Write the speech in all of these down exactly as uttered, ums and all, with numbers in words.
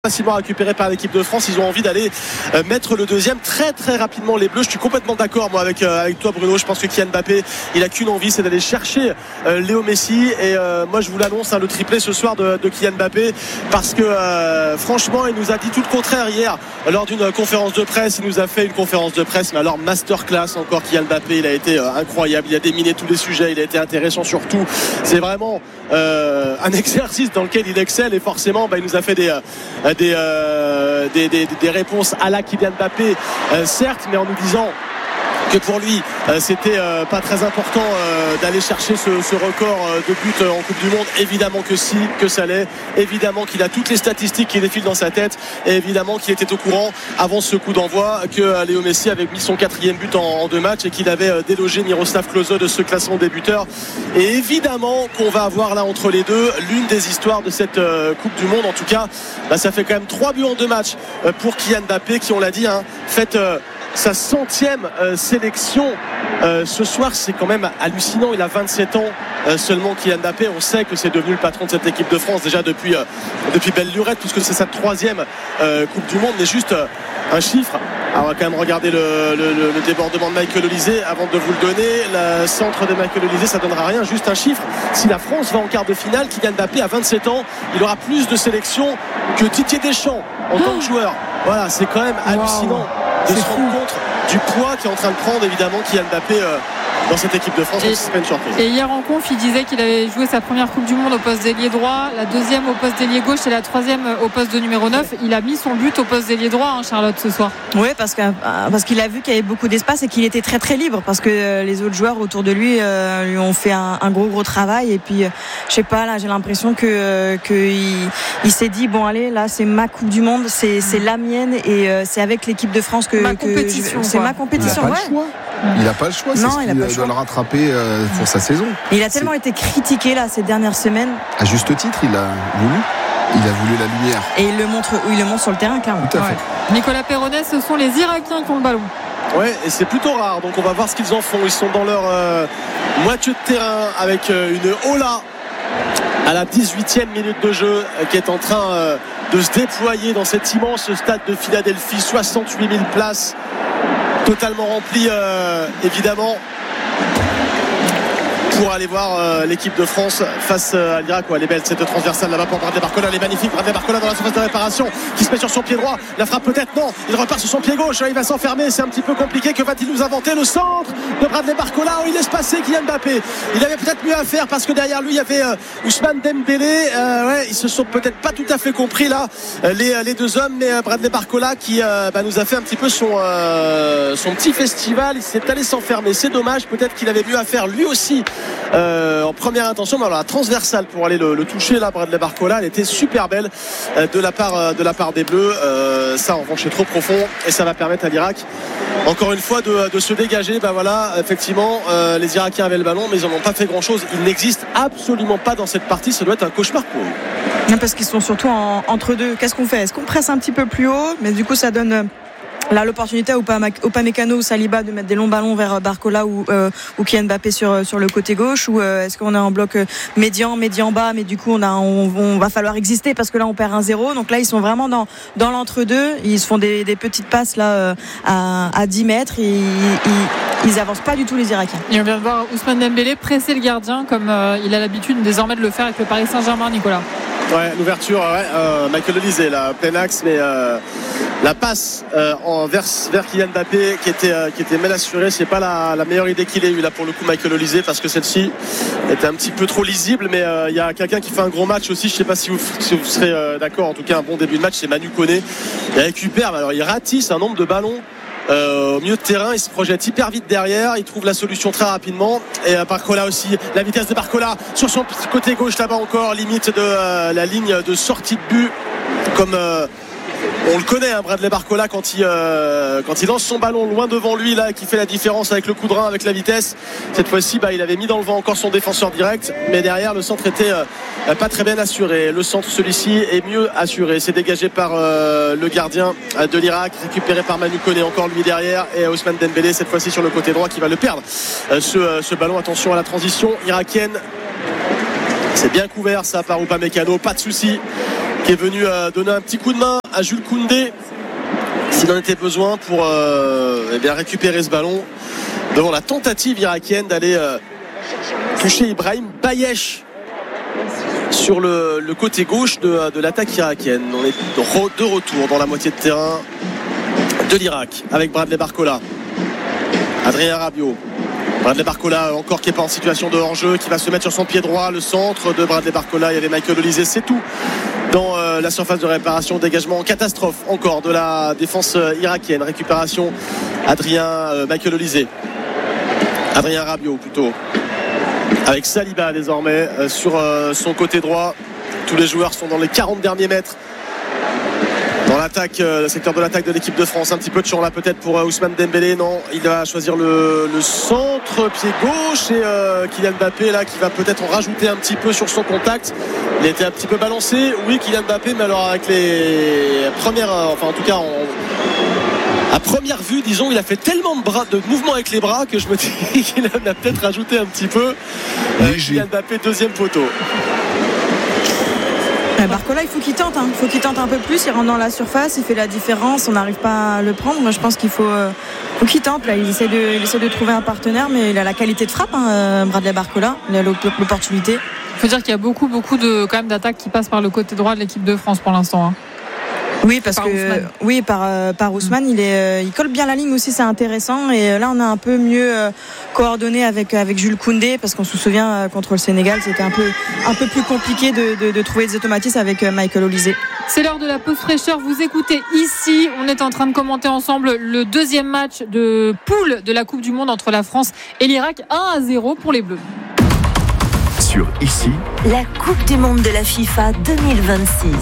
facilement récupéré par l'équipe de France. Ils ont envie d'aller euh, mettre le deuxième très très rapidement, les Bleus. Je suis complètement d'accord moi avec, euh, avec toi Bruno. Je pense que Kylian Mbappé, il a qu'une envie, c'est d'aller chercher euh, Léo Messi. Et euh, moi je vous l'annonce, hein, le triplé ce soir de, de Kylian Mbappé, parce que euh, franchement il nous a dit tout le contraire hier lors d'une conférence de presse. Il nous a fait une conférence de presse, mais alors masterclass encore. Kylian Mbappé, il a été euh, incroyable, il a déminé tous les sujets, il a été intéressant surtout. C'est vraiment euh, un exercice dans lequel il excelle, et forcément bah, il nous a fait des euh, Des, euh, des, des, des réponses à la Kylian Mbappé, euh, certes, mais en nous disant que pour lui euh, c'était euh, pas très important euh, d'aller chercher ce, ce record euh, de buts en Coupe du Monde. Évidemment que si, que ça l'est. Évidemment qu'il a toutes les statistiques qui défilent dans sa tête, et évidemment qu'il était au courant avant ce coup d'envoi que euh, Léo Messi avait mis son quatrième but en, en deux matchs, et qu'il avait euh, délogé Miroslav Klose de ce classement des buteurs. Et évidemment qu'on va avoir là entre les deux l'une des histoires de cette euh, Coupe du Monde. En tout cas bah, ça fait quand même trois buts en deux matchs euh, pour Kylian Mbappé, qui, on l'a dit, hein, fait euh, sa centième euh, sélection euh, ce soir. C'est quand même hallucinant. Il a vingt-sept ans euh, seulement, Kylian Mbappé. On sait que c'est devenu le patron de cette équipe de France déjà depuis, euh, depuis belle lurette, puisque c'est sa troisième euh, Coupe du Monde. Mais juste euh, un chiffre. Alors on va quand même regarder le, le, le débordement de Michael Olise avant de vous le donner. Le centre de Michael Olise, ça donnera rien. Juste un chiffre. Si la France va en quart de finale, Kylian Mbappé à vingt-sept ans, il aura plus de sélections que Didier Deschamps en tant que joueur. Voilà, c'est quand même hallucinant. Wow. De se rendre compte du poids qui est en train de prendre évidemment Kylian Mbappé euh, dans cette équipe de France. Et, c'est pas une surprise. Et hier en conf, il disait qu'il avait joué sa première Coupe du Monde au poste d'ailier droit, la deuxième au poste d'ailier gauche et la troisième au poste de numéro neuf. Il a mis son but au poste d'ailier droit, hein, Charlotte, ce soir. Oui, parce, que, parce qu'il a vu qu'il y avait beaucoup d'espace et qu'il était très très libre, parce que les autres joueurs autour de lui euh, lui ont fait un, un gros gros travail. Et puis, euh, je sais pas, là j'ai l'impression que, euh, que il, il s'est dit bon allez, là c'est ma Coupe du Monde, c'est, c'est la mienne, et euh, c'est avec l'équipe de France que, ma que compétition, je, c'est ma compétition. Il n'a pas, ouais. Il n'a pas le choix, c'est non, ce il qu'il a pas le doit le rattraper euh, pour sa saison. Il a tellement c'est... été critiqué là ces dernières semaines. À juste titre, il a voulu. Il a voulu la lumière. Et il le montre, il le montre sur le terrain, clairement. Tout à ouais. fait. Nicolas Perronnet, ce sont les Irakiens qui ont le ballon. Ouais, et c'est plutôt rare. Donc on va voir ce qu'ils en font. Ils sont dans leur euh, moitié de terrain avec euh, une Ola à la dix-huitième minute de jeu euh, qui est en train euh, de se déployer dans cet immense stade de Philadelphie. soixante-huit mille places, totalement rempli euh, évidemment, pour aller voir euh, l'équipe de France face euh, à l'Irak. Ouais, elle est belle cette transversale là-bas pour Bradley Barcola, elle est magnifique. Bradley Barcola dans la surface de réparation, qui se met sur son pied droit, la frappe peut-être, non, il repart sur son pied gauche, il va s'enfermer, c'est un petit peu compliqué. Que va-t-il nous inventer? Le centre de Bradley Barcola, où il laisse passer Kylian Mbappé. Il avait peut-être mieux à faire, parce que derrière lui il y avait euh, Ousmane Dembélé. euh, ouais, ils se sont peut-être pas tout à fait compris là, euh, les, les deux hommes. Mais euh, Bradley Barcola qui euh, bah, nous a fait un petit peu son, euh, son petit festival. Il s'est allé s'enfermer, c'est dommage. Peut-être qu'il avait mieux à faire lui aussi euh, en première intention. Mais alors la transversale pour aller le, le toucher là, Bradley Barcola, elle était super belle euh, de la part euh, de la part des Bleus. euh, ça en revanche est trop profond, et ça va permettre à l'Irak encore une fois de, de se dégager. Ben voilà, effectivement euh, les Irakiens avaient le ballon, mais ils n'en ont pas fait grand chose. Ils n'existent absolument pas dans cette partie. Ça doit être un cauchemar pour eux. Non, parce qu'ils sont surtout en, entre deux. Qu'est-ce qu'on fait? Est-ce qu'on presse un petit peu plus haut? Mais du coup ça donne euh, là l'opportunité à Upamecano ou Saliba de mettre des longs ballons vers Barcola ou, euh, ou Kylian Mbappé sur, sur le côté gauche, ou euh, est-ce qu'on est en bloc médian, médian bas, mais du coup on, a, on, on va falloir exister parce que là on perd un zéro. Donc là ils sont vraiment dans, dans l'entre-deux. Ils se font des, des petites passes là euh, à, à dix mètres. Ils, ils, ils avancent pas du tout les Irakiens. Et on vient de voir Ousmane Dembélé presser le gardien comme euh, il a l'habitude désormais de le faire avec le Paris Saint-Germain, Nicolas. Ouais, l'ouverture, ouais, euh, Michael Olise là, plein axe, mais euh, la passe euh, en vers, vers Kylian Mbappé qui était, euh, qui était mal assurée. C'est pas la, la meilleure idée qu'il ait eu là pour le coup, Michael Olise, parce que celle-ci était un petit peu trop lisible. Mais il euh, y a quelqu'un qui fait un gros match aussi. Je sais pas si vous, si vous serez euh, d'accord. En tout cas, un bon début de match, c'est Manu Koné. Il récupère, alors il ratisse un nombre de ballons. Euh, au milieu de terrain, il se projette hyper vite derrière, il trouve la solution très rapidement. Et euh, Barcola aussi, la vitesse de Barcola sur son côté gauche là-bas encore, limite de euh, la ligne de sortie de but, comme euh, on le connaît, hein, Bradley Barcola, quand il, euh, quand il lance son ballon loin devant lui là, qui fait la différence avec le coup de rein, avec la vitesse. Cette fois-ci, bah, il avait mis dans le vent encore son défenseur direct, mais derrière le centre était euh, pas très bien assuré. Le centre, celui-ci, est mieux assuré. C'est dégagé par euh, le gardien de l'Irak, récupéré par Manu Koné, encore lui derrière, et Ousmane Dembélé cette fois-ci sur le côté droit qui va le perdre. Euh, ce, euh, ce ballon, attention à la transition irakienne. C'est bien couvert ça par Upamecano, pas de souci. qui est venu euh, donner un petit coup de main à Jules Koundé s'il en était besoin pour euh, eh bien récupérer ce ballon devant la tentative irakienne d'aller euh, toucher Ibrahim Bayesh sur le, le côté gauche de, de l'attaque irakienne. On est de retour dans la moitié de terrain de l'Irak avec Bradley Barcola, Adrien Rabiot. Bradley Barcola encore qui n'est pas en situation de hors-jeu, qui va se mettre sur son pied droit. Le centre de Bradley Barcola, il y avait Michael Olise, c'est tout dans euh, la surface de réparation. Dégagement en catastrophe encore de la défense euh, irakienne. Récupération Adrien euh, Michael Olise, Adrien Rabiot plutôt, avec Saliba désormais euh, sur euh, son côté droit. Tous les joueurs sont dans les quarante derniers mètres dans l'attaque, euh, le secteur de l'attaque de l'équipe de France. Un petit peu de champ là peut-être pour euh, Ousmane Dembélé. Non, il va choisir le, le centre pied gauche et euh, Kylian Mbappé là qui va peut-être en rajouter un petit peu sur son contact. Il a été un petit peu balancé, oui, Kylian Mbappé, mais alors avec les premières, euh, enfin en tout cas en, à première vue, disons, il a fait tellement de, bras, de mouvements avec les bras que je me dis qu'il en a peut-être rajouté un petit peu. euh, Kylian Mbappé, deuxième poteau. Barcola, il faut qu'il tente, hein. il faut qu'il tente un peu plus. Il rentre dans la surface, il fait la différence. On n'arrive pas à le prendre. Moi, je pense qu'il faut, euh, faut qu'il tente. Là, il essaie de, il essaie de trouver un partenaire, mais il a la qualité de frappe, hein, Bradley Barcola. Il a l'opportunité. Il faut dire qu'il y a beaucoup, beaucoup de quand même d'attaques qui passent par le côté droit de l'équipe de France pour l'instant. Hein. Oui, parce par que Ousmane. oui, par euh, par Ousmane, il est, euh, il colle bien la ligne aussi, c'est intéressant. Et euh, là, on a un peu mieux euh, coordonné avec avec Jules Koundé, parce qu'on se souvient euh, contre le Sénégal, c'était un peu un peu plus compliqué de, de, de trouver des automatismes avec euh, Michael Olise. C'est l'heure de la pause fraîcheur. Vous écoutez ici, on est en train de commenter ensemble le deuxième match de poule de la Coupe du Monde entre la France et l'Irak. un à zéro pour les Bleus. Sur ici, la Coupe du Monde de la FIFA deux mille vingt-six.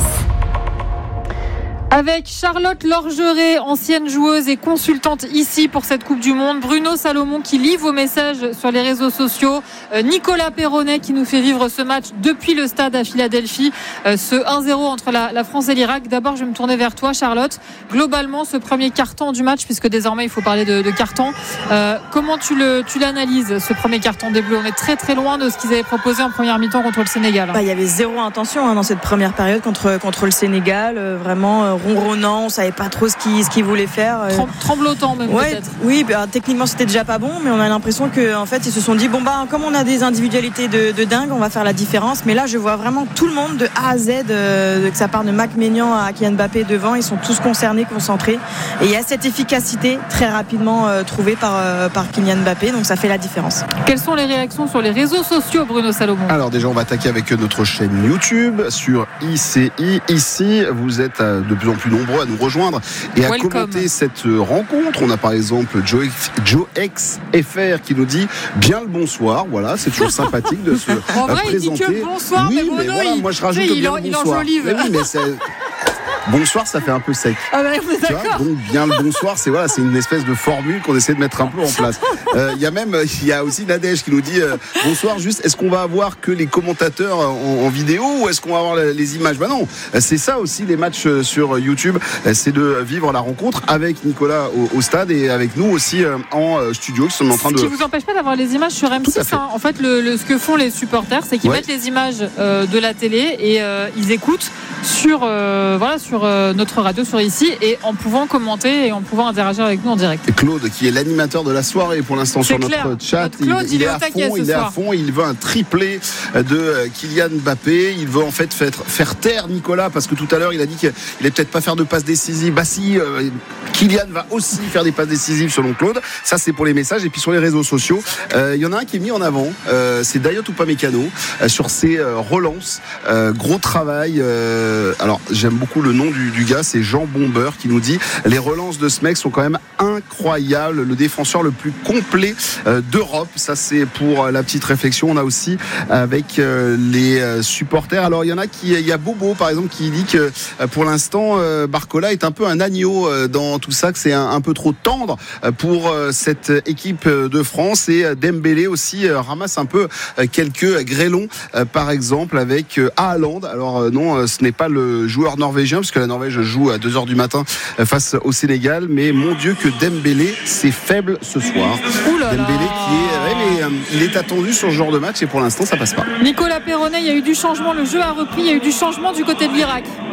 Avec Charlotte Lorgeret, ancienne joueuse et consultante ici pour cette Coupe du Monde, Bruno Salomon qui lit vos messages sur les réseaux sociaux, euh, Nicolas Perronnet qui nous fait vivre ce match depuis le stade à Philadelphie, euh, ce un zéro entre la, la France et l'Irak. D'abord, je vais me tourner vers toi, Charlotte. Globalement, ce premier carton du match, puisque désormais il faut parler de, de carton, euh, comment tu, le, tu l'analyses, ce premier carton des Bleus? On est très très loin de ce qu'ils avaient proposé en première mi-temps contre le Sénégal. Bah, il y avait zéro intention hein, dans cette première période contre, contre le Sénégal, euh, vraiment euh, ronronnant, on savait pas trop ce qu'il ce qu'il voulait faire. Trem- tremblotant même ouais, peut-être. Oui, bah, techniquement c'était déjà pas bon, mais on a l'impression que en fait ils se sont dit bon bah comme on a des individualités de, de dingue, on va faire la différence. Mais là je vois vraiment tout le monde de A à Z, euh, que ça part de Mac Maignan à Kylian Mbappé devant, ils sont tous concernés, concentrés, et il y a cette efficacité très rapidement euh, trouvée par euh, par Kylian Mbappé, donc ça fait la différence. Quelles sont les réactions sur les réseaux sociaux, Bruno Salomon? Alors déjà on va attaquer avec notre chaîne YouTube sur I C I. Ici vous êtes de plus en plus nombreux à nous rejoindre et à Welcome. commenter cette rencontre. On a par exemple Joe, Joe X F R qui nous dit bien le bonsoir. Voilà, c'est toujours sympathique de se En vrai, présenter. il dit que bonsoir, oui, mais Bruno, mais voilà, il, moi je rajoute tu sais, bien il, le il bonsoir. enjolive. Mais oui, mais c'est... Bonsoir, ça fait un peu sec. Ah bah, on est Tu vois, d'accord. donc bien le bonsoir, c'est voilà, c'est une espèce de formule qu'on essaie de mettre un peu en place. Il euh, y a même, il y a aussi Nadège qui nous dit euh, bonsoir. Juste, est-ce qu'on va avoir que les commentateurs en, en vidéo ou est-ce qu'on va avoir les images? Bah non, c'est ça aussi les matchs sur YouTube, c'est de vivre la rencontre avec Nicolas au, au stade et avec nous aussi euh, en studio qui sont en train de. Ce qui vous empêche pas d'avoir les images sur M six. Fait. Hein. En fait, le, le, ce que font les supporters, c'est qu'ils ouais. mettent les images euh, de la télé et euh, ils écoutent sur euh, voilà sur euh, notre radio sur ici et en pouvant commenter et en pouvant interagir avec nous en direct. Et Claude qui est l'animateur de la soirée pour l'instant c'est sur clair. notre chat, notre Claude, il, il, il est à fond, il est à fond, il veut un triplé de Kylian Mbappé, il veut en fait faire, faire taire Nicolas parce que tout à l'heure il a dit qu'il allait peut-être pas faire de passes décisives. Bah si, euh, Kylian va aussi faire des passes décisives selon Claude. Ça c'est pour les messages et puis sur les réseaux sociaux, il euh, y en a un qui est mis en avant, euh, c'est Dayot Upamecano euh, sur ses euh, relances, euh, gros travail. Euh, alors j'aime beaucoup le nom du, du gars, c'est Jean Bomber qui nous dit les relances de ce mec sont quand même incroyables, le défenseur le plus complet euh, d'Europe. Ça c'est pour euh, la petite réflexion. On a aussi avec euh, les euh, supporters, alors il y en a qui, il y a Bobo par exemple qui dit que euh, pour l'instant euh, Barcola est un peu un agneau euh, dans tout ça, que c'est un, un peu trop tendre euh, pour euh, cette équipe de France, et euh, Dembélé aussi euh, ramasse un peu euh, quelques grêlons euh, par exemple avec euh, Haaland. Alors euh, non, euh, ce n'est pas le joueur norvégien parce que la Norvège joue à deux heures du matin euh, face au Sénégal, mais mon Dieu que Dembélé c'est faible ce soir. Oulala. Dembélé qui est, ouais, mais, euh, il est attendu sur ce genre de match et pour l'instant ça passe pas. Nicolas Perronnet, il y a eu du changement, le jeu a repris, il y a eu du changement du côté de l'Irak.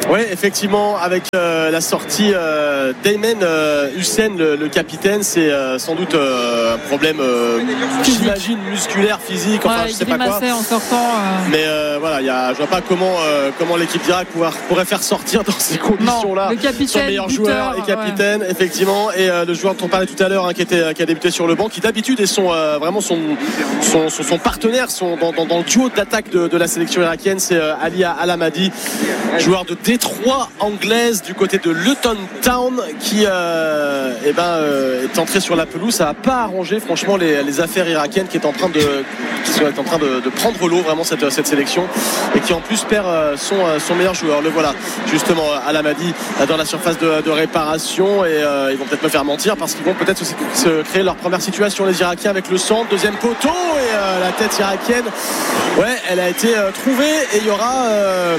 Oui, effectivement, avec euh, la sortie euh, d'Aymen euh, Hussein, le, le capitaine, c'est euh, sans doute euh, un problème, euh, j'imagine, musculaire, physique, enfin, ouais, je sais pas quoi. En sortant, euh... Mais euh, voilà, y a, je vois pas comment, euh, comment l'équipe d'Irak pourrait, pourrait faire sortir dans ces conditions-là non, le capitaine, son meilleur buteur, joueur et capitaine, ouais. effectivement, et euh, le joueur dont on parlait tout à l'heure, hein, qui, était, qui a débuté sur le banc, qui d'habitude est son, euh, vraiment son, son, son, son partenaire son, dans, dans, dans le duo d'attaque de, de la sélection irakienne, c'est euh, Ali Al-Hamadi, joueur de Détroit anglaise du côté de Luton Town, qui euh, eh ben, euh, est entré sur la pelouse. Ça n'a pas arrangé franchement les, les affaires irakiennes qui est en train de, qui sont en train de, de prendre l'eau vraiment cette, cette sélection, et qui en plus perd euh, son, son meilleur joueur. Le voilà justement Al-Hamadi dans la surface de, de réparation, et euh, ils vont peut-être me faire mentir parce qu'ils vont peut-être aussi se créer leur première situation, les Irakiens, avec le centre, deuxième poteau, et euh, la tête irakienne, ouais, elle a été euh, trouvée, et il y aura euh,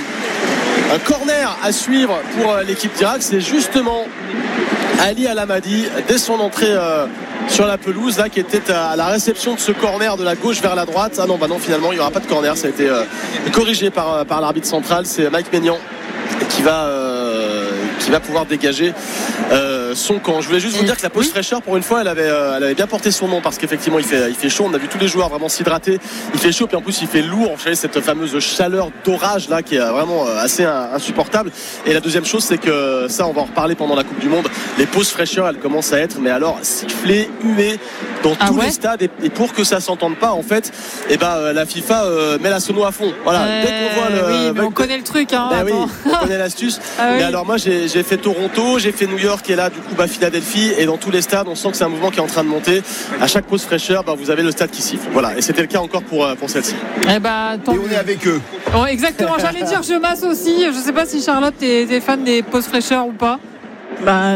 un corner à suivre pour euh, l'équipe d'Irak. C'est justement Ali Al-Hamadi dès son entrée euh, sur la pelouse là, qui était à la réception de ce corner de la gauche vers la droite. Ah non, bah non, finalement il n'y aura pas de corner, ça a été euh, corrigé par, par l'arbitre central. C'est Mike Maignan qui va euh, qui va pouvoir dégager euh, son camp. Je voulais juste vous dire que la pause oui. fraîcheur, pour une fois, elle avait, euh, elle avait bien porté son nom, parce qu'effectivement il fait, il fait chaud. On a vu tous les joueurs vraiment s'hydrater. Il fait chaud, puis en plus il fait lourd. Vous savez, cette fameuse chaleur d'orage là qui est vraiment assez insupportable. Et la deuxième chose, c'est que ça, on va en reparler pendant la Coupe du Monde. Les pauses fraîcheur, elles commencent à être, mais alors sifflées, huées dans ah tous ouais les stades. Et, et pour que ça s'entende pas, en fait, et ben la FIFA euh, met la sono à fond. Voilà. Euh, Dès qu'on voit le, oui, mais on connaît le truc. Hein, ben oui, on connaît l'astuce. Ah mais oui. Alors moi, j'ai, j'ai fait Toronto, j'ai fait New York, et là, du coup, bah, Philadelphie, et dans tous les stades, on sent que c'est un mouvement qui est en train de monter. À chaque pause fraîcheur, bah, vous avez le stade qui siffle. Voilà. Et c'était le cas encore pour pour celle-ci. Eh bah, et on est avec eux. Oh, exactement. J'allais dire, je masse aussi. Je sais pas si Charlotte est, est fan des pauses fraîcheurs ou pas. Bah,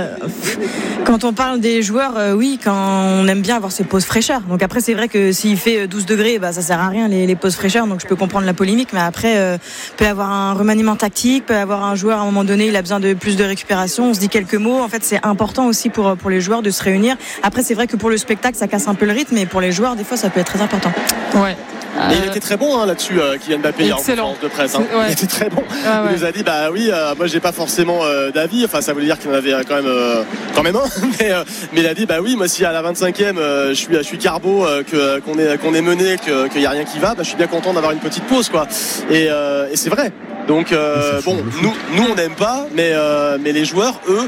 quand on parle des joueurs, euh, oui, quand on aime bien avoir ces pauses fraîcheurs. Donc après, c'est vrai que s'il fait douze degrés, bah, ça sert à rien les, les pauses fraîcheurs. Donc je peux comprendre la polémique, mais après, euh, peut avoir un remaniement tactique, peut avoir un joueur à un moment donné, il a besoin de plus de récupération. On se dit quelques mots. En fait, c'est important aussi pour pour les joueurs de se réunir. Après, c'est vrai que pour le spectacle, ça casse un peu le rythme, mais pour les joueurs, des fois, ça peut être très important. Ouais. Euh... Et il était très bon hein, là-dessus, euh, Kylian Mbappé, en conférence de presse. Hein. Ouais. Il était très bon. Ah ouais. Il nous a dit bah oui, euh, moi j'ai pas forcément euh, d'avis. Enfin, ça voulait dire qu'il en avait quand même, euh, quand même un. mais, euh, mais il a dit bah oui, moi si à la vingt-cinquième, euh, je suis, je suis carbo, euh, que, qu'on est, qu'on est mené, que, qu'il y a rien qui va, bah, je suis bien content d'avoir une petite pause, quoi. Et, euh, et c'est vrai. Donc euh, bon, nous, nous on n'aime pas, mais, euh, mais les joueurs, eux,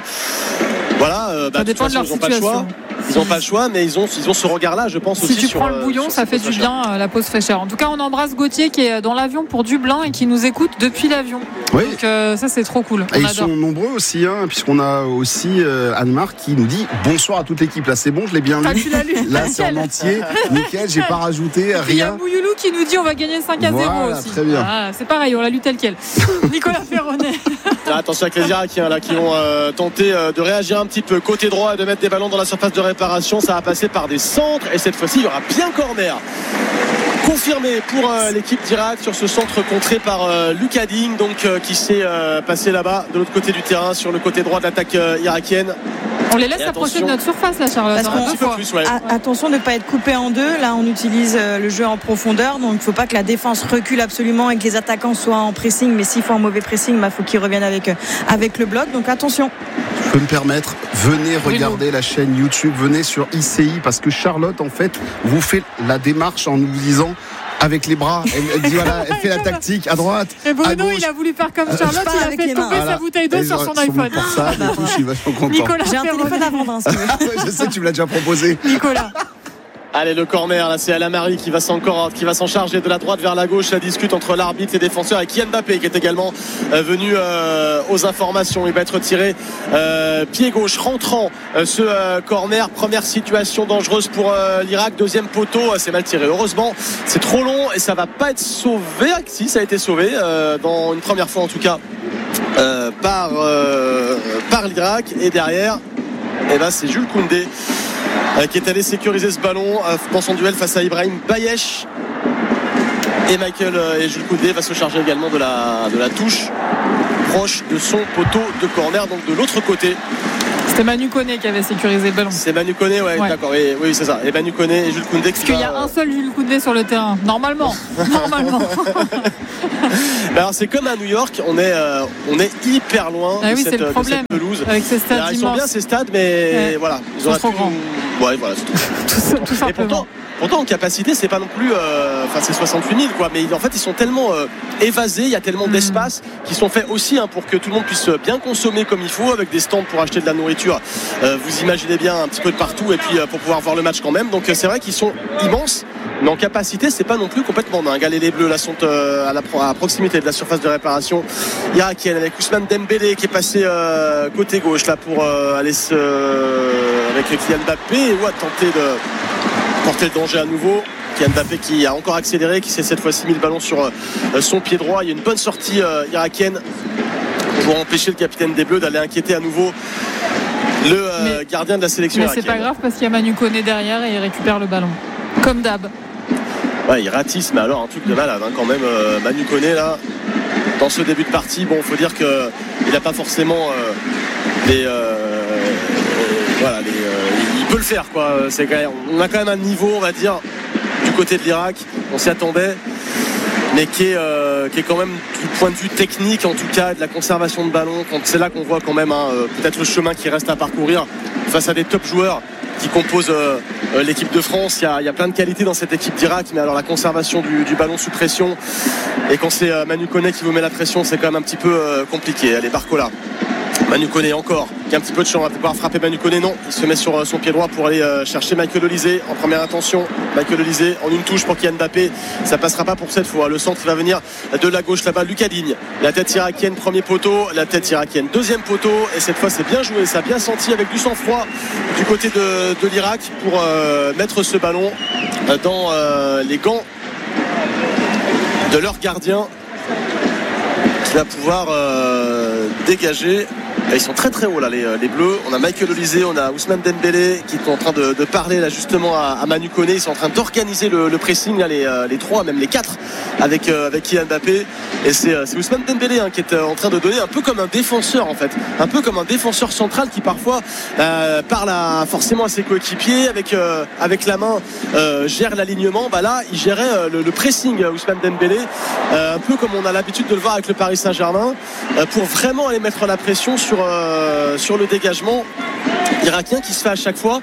voilà, euh, bah, ça dépend de, façon, de leur ils ont situation. Pas le choix. Ils n'ont pas le choix, mais ils ont, ils ont ce regard-là, je pense, si aussi. Si tu sur, prends le bouillon, ça fait du bien, euh, la pause fraîcheur. En tout cas, on embrasse Gauthier qui est dans l'avion pour Dublin et qui nous écoute depuis l'avion. Oui. Donc euh, ça, c'est trop cool. Et ils sont nombreux aussi, hein, puisqu'on a aussi euh, Anne-Marc qui nous dit bonsoir à toute l'équipe. Là, c'est bon, je l'ai bien ah, lu. Tu l'as lu. Là, c'est en entier. Nickel, j'ai pas rajouté rien. Il y a Bouyoulou qui nous dit on va gagner cinq à zéro voilà, aussi. Très bien. Ah, c'est pareil, on l'a lu tel quel. Nicolas Ferronnet. Attention avec les Irakiens là qui vont euh, tenter euh, de réagir un petit peu côté droit et de mettre des ballons dans la surface de réparation. Ça va passer par des centres, et cette fois-ci il y aura bien corner confirmé pour euh, l'équipe d'Irak sur ce centre contré par euh, Lucas Digne, donc euh, qui s'est euh, passé là-bas de l'autre côté du terrain sur le côté droit de l'attaque euh, irakienne. On les laisse approcher de notre surface là, Charlotte. Parce un petit peu plus, ouais. A- attention de ne pas être coupé en deux. Là, on utilise euh, le jeu en profondeur, donc il ne faut pas que la défense recule absolument et que les attaquants soient en pressing. Mais s'ils font un mauvais pressing, il bah, faut qu'ils reviennent avec, euh, avec le bloc. Donc attention. Je peux me permettre, venez regarder la chaîne YouTube, venez sur I C I, parce que Charlotte, en fait, vous fait la démarche en nous disant avec les bras, elle, elle dit voilà, elle fait la tactique à droite. Et Bruno, à gauche. il a voulu faire comme Charlotte, il a fait tomber sa voilà. bouteille d'eau sur son iPhone. Pour ça, du coup, je suis vachement content. Nicolas, j'ai un téléphone à vendre, hein, si tu veux. Je sais, tu me l'as déjà proposé. Nicolas. Allez, le corner, là c'est Al-Hamadi qui va s'en qui va s'en charger de la droite vers la gauche. La discute entre l'arbitre et les défenseurs, et Kylian Mbappé qui est également euh, venu euh, aux informations. Il va être tiré euh, pied gauche rentrant euh, ce euh, corner. Première situation dangereuse pour euh, l'Irak. Deuxième poteau, euh, c'est mal tiré. Heureusement, c'est trop long et ça va pas être sauvé. Si, ça a été sauvé euh, dans une première fois en tout cas euh, par euh, par l'Irak. Et derrière, eh ben, c'est Jules Koundé qui est allé sécuriser ce ballon dans son duel face à Ibrahim Bayesh. Et Michael et Jules Koundé va se charger également de la, de la touche proche de son poteau de corner, donc de l'autre côté. C'était Manu Koné qui avait sécurisé le ballon. C'est Manu Koné, ouais, ouais. D'accord. Et, oui, c'est ça. Et Manu Koné et Jules Koundé. Parce qu'il va... y a un seul Jules Koundé sur le terrain. Normalement. Normalement. Alors c'est comme à New York, on est, euh, on est hyper loin ah de, oui, cette, c'est le problème, de cette pelouse. Avec ces stades Alors, ils sont bien ces stades, mais ouais. voilà, ils, ils sont trop grands. Ouais, voilà, c'est tout, tout simplement. Et pourtant, pourtant en capacité, c'est pas non plus, enfin euh, c'est soixante-huit mille quoi, mais en fait ils sont tellement euh, évasés, il y a tellement mmh. d'espace qui sont faits aussi hein, pour que tout le monde puisse bien consommer comme il faut, avec des stands pour acheter de la nourriture. Euh, vous imaginez bien un petit peu de partout et puis euh, pour pouvoir voir le match quand même. Donc euh, c'est vrai qu'ils sont immenses. Mais en capacité, c'est pas non plus complètement dingue. Les, les Bleus là sont euh, à, la, à proximité de la surface de réparation irakienne avec Ousmane Dembélé qui est passé euh, côté gauche là pour euh, aller se, euh, avec Kylian Mbappé ou à tenter de porter le danger à nouveau. Kylian Mbappé qui a encore accéléré, qui s'est cette fois-ci mis le ballon sur euh, son pied droit. Il y a une bonne sortie euh, irakienne pour empêcher le capitaine des Bleus d'aller inquiéter à nouveau le euh, mais, gardien de la sélection mais irakienne. Mais c'est pas grave parce qu'il y a Manu Koné derrière et il récupère le ballon comme d'hab. Ouais, il ratisse, mais alors un truc de malade hein, quand même. euh, Manu Koné là dans ce début de partie, bon, faut dire que il n'a pas forcément euh, les, euh, euh, voilà, les, euh, il peut le faire quoi. C'est quand même, on a quand même un niveau, on va dire, du côté de l'Irak, on s'y attendait, mais qui est, euh, qui est quand même du point de vue technique, en tout cas, de la conservation de ballon. C'est là qu'on voit quand même hein, peut-être le chemin qui reste à parcourir face à des top joueurs qui composent euh, l'équipe de France. Il y, a, il y a plein de qualités dans cette équipe d'Irak, mais alors la conservation du, du ballon sous pression, et quand c'est euh, Manu Koné qui vous met la pression, c'est quand même un petit peu euh, compliqué. Allez, Barcola, Manu Koné encore, qui a un petit peu de chance, on va pouvoir frapper Manu Koné, non, il se met sur euh, son pied droit pour aller euh, chercher Michael Olise en première intention. Michael Olise en une touche pour Kylian Mbappé, ça passera pas pour cette fois. Le centre il va venir de la gauche là-bas, Lucas Digne, la tête irakienne, premier poteau, la tête irakienne, deuxième poteau, et cette fois c'est bien joué, ça a bien senti avec du sang-froid du côté de, de l'Irak pour euh, mettre ce ballon dans euh, les gants de leur gardien qui va pouvoir euh, dégager. Ils sont très très hauts là les, les Bleus. On a Michael Olise, on a Ousmane Dembélé qui est en train de, de parler là justement à, à Manu Koné. Ils sont en train d'organiser le, le pressing là, les, les trois, même les quatre avec, euh, avec Kylian Mbappé. Et c'est, c'est Ousmane Dembélé hein, qui est en train de donner un peu comme un défenseur en fait, un peu comme un défenseur central qui parfois euh, parle à, forcément à ses coéquipiers avec, euh, avec la main euh, gère l'alignement. Bah là il gérait euh, le, le pressing Ousmane Dembélé euh, un peu comme on a l'habitude de le voir avec le Paris Saint-Germain euh, pour vraiment aller mettre la pression sur Euh, sur le dégagement irakien qui se fait à chaque fois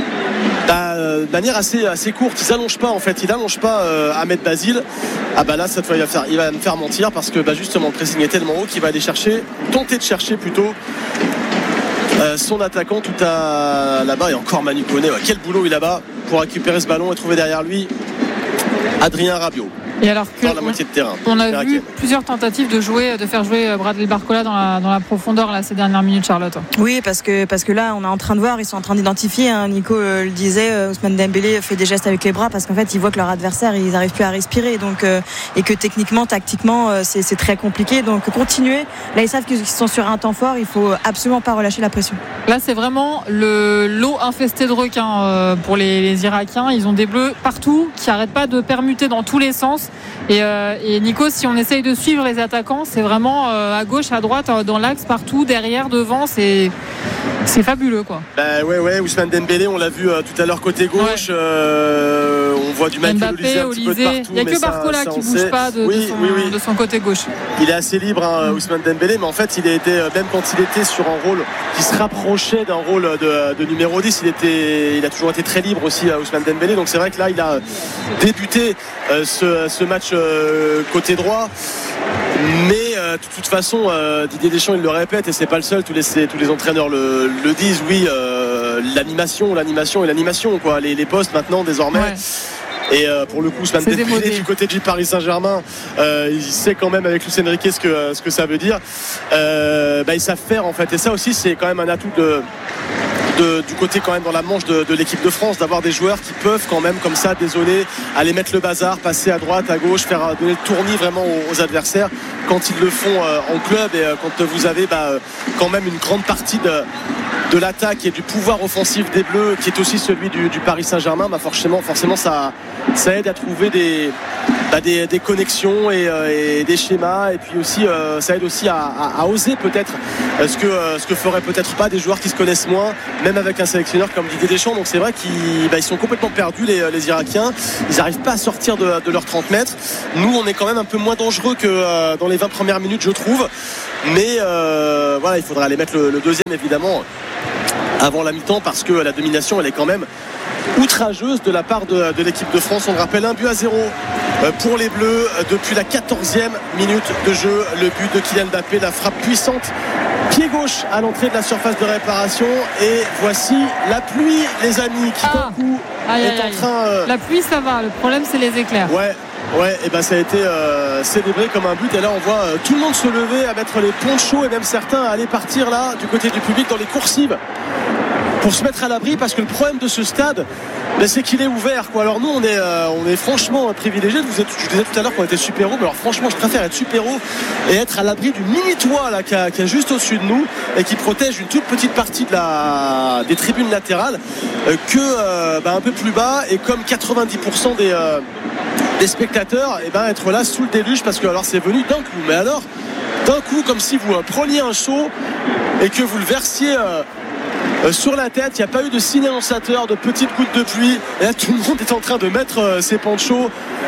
bah, de manière assez, assez courte. Ils n'allongent pas en fait, ils n'allongent pas euh, Ahmed Basile. Ah bah là cette fois il va, faire, il va me faire mentir parce que bah, justement le pressing est tellement haut qu'il va aller chercher, tenter de chercher plutôt euh, son attaquant tout à là-bas. Et encore Manu Koné, ouais, quel boulot il a là-bas pour récupérer ce ballon et trouver derrière lui Adrien Rabiot. Et alors que dans la moitié de terrain. On a vu plusieurs tentatives de jouer, de faire jouer Bradley Barcola dans la, dans la profondeur là, ces dernières minutes, Charlotte. Oui, parce que, parce que là, on est en train de voir, ils sont en train d'identifier. Hein, Nico euh, le disait, euh, Ousmane Dembélé fait des gestes avec les bras parce qu'en fait, ils voient que leur adversaire, ils n'arrivent plus à respirer. Donc, euh, et que techniquement, tactiquement, euh, c'est, c'est très compliqué. Donc, continuer. Là, ils savent qu'ils sont sur un temps fort. Il faut absolument pas relâcher la pression. Là, c'est vraiment le lot infesté de requins euh, pour les, les Irakiens. Ils ont des bleus partout qui n'arrêtent pas de permuter dans tous les sens. Et, euh, et Nico, si on essaye de suivre les attaquants, c'est vraiment euh, à gauche, à droite, dans l'axe, partout, derrière, devant, c'est, c'est fabuleux quoi. Bah ouais ouais, Ousmane Dembélé, on l'a vu euh, tout à l'heure côté gauche. Ouais. Euh, on voit du Michael Olise un petit peu de partout. Il n'y a que Barcola qui ne bouge pas de, oui, de, son, oui, oui. de son côté gauche. Il est assez libre, hein, mm. Ousmane Dembélé, mais en fait, il a été même quand il était sur un rôle qui se rapprochait d'un rôle de, de numéro dix, il était, il a toujours été très libre aussi, Ousmane Dembélé. Donc c'est vrai que là, il a débuté euh, ce, ce match euh, côté droit. Mais euh, de toute façon, euh, Didier Deschamps il le répète et c'est pas le seul. Tous les tous les entraîneurs le, le disent. Oui, euh, l'animation, l'animation et l'animation quoi. Les, les postes maintenant désormais. Ouais. Et euh, pour le coup, Ousmane Dembélé du côté du Paris Saint-Germain, euh, il sait quand même avec Luis Enrique ce que ce que ça veut dire. Euh, bah, ils savent faire en fait. Et ça aussi, c'est quand même un atout de. De, du côté quand même dans la manche de, de l'équipe de France, d'avoir des joueurs qui peuvent quand même comme ça dézoner, aller mettre le bazar, passer à droite, à gauche, faire donner le tournis vraiment aux, aux adversaires quand ils le font euh, en club et euh, quand vous avez bah, quand même une grande partie de, de l'attaque et du pouvoir offensif des Bleus qui est aussi celui du, du Paris Saint-Germain, bah forcément, forcément ça, ça aide à trouver des, bah, des, des connexions et, euh, et des schémas, et puis aussi euh, ça aide aussi à, à, à oser peut-être euh, ce que euh, ce que feraient peut-être pas des joueurs qui se connaissent moins, même avec un sélectionneur comme Didier Deschamps. Donc c'est vrai qu'ils bah, ils sont complètement perdus, les, les Irakiens. Ils n'arrivent pas à sortir de, de leurs trente mètres. Nous, on est quand même un peu moins dangereux que euh, dans les vingt premières minutes, je trouve. Mais euh, voilà, il faudra aller mettre le, le deuxième évidemment avant la mi-temps, parce que la domination, elle est quand même outrageuse de la part de, de l'équipe de France. On le rappelle, un but à zéro pour les Bleus depuis la quatorzième minute de jeu. Le but de Kylian Mbappé, la frappe puissante pied gauche à l'entrée de la surface de réparation. Et voici la pluie, les amis, qui ah. d'un coup aïe, est aïe, en aïe. train euh... la pluie ça va, le problème c'est les éclairs. Ouais. Ouais, et ben ça a été euh, célébré comme un but. Et là, on voit euh, tout le monde se lever, à mettre les ponchos, et même certains à aller partir là du côté du public dans les coursives pour se mettre à l'abri, parce que le problème de ce stade, ben, c'est qu'il est ouvert, quoi. Alors nous, on est, euh, on est franchement privilégiés. Vous êtes, je disais tout à l'heure qu'on était super haut, mais alors franchement, je préfère être super haut et être à l'abri du mini toit là qui est juste au-dessus de nous et qui protège une toute petite partie de la, des tribunes latérales euh, que euh, ben, un peu plus bas. Et comme quatre-vingt-dix pour cent des euh, des spectateurs, et ben être là sous le déluge, parce que alors c'est venu d'un coup, mais alors d'un coup, comme si vous euh, preniez un seau et que vous le versiez euh, euh, sur la tête. Il n'y a pas eu de signe annonçateur, de petites gouttes de pluie, et là tout le monde est en train de mettre euh, ses ponchos.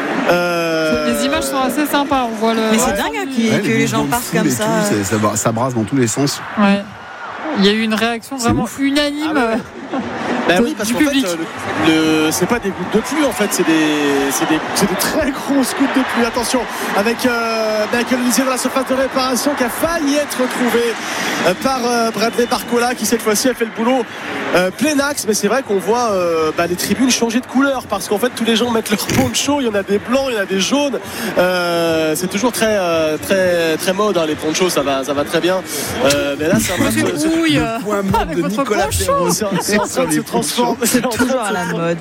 Euh... Les images sont assez sympas, on voit le... mais c'est ouais. dingue hein, qui, Ouais, que les gens partent comme ça. Tout, ça, ça brasse dans tous les sens. Ouais. Il y a eu une réaction C'est vraiment ouf. unanime. Ah ouais. Ben oui, parce du qu'en public. fait, le, le, c'est pas des gouttes de pluie, en fait, c'est des, c'est des, c'est des très grosses gouttes de pluie. Attention, avec euh, Michael Olise dans la surface de réparation qui a failli être retrouvé euh, par euh, Bradley Barcola, qui cette fois-ci a fait le boulot euh, plein axe. Mais c'est vrai qu'on voit euh, bah, les tribunes changer de couleur, parce qu'en fait, tous les gens mettent leur poncho. Il y en a des blancs, il y en a des jaunes. Euh, c'est toujours très, euh, très, très mode, hein, les ponchos, ça va, ça va très bien. Euh, mais là, c'est un Posez peu- une houille Le point mort avec de votre Nicolas poncho. Perrault. c'est c'est en train de se transformer. C'est en train de Toujours se à la mode.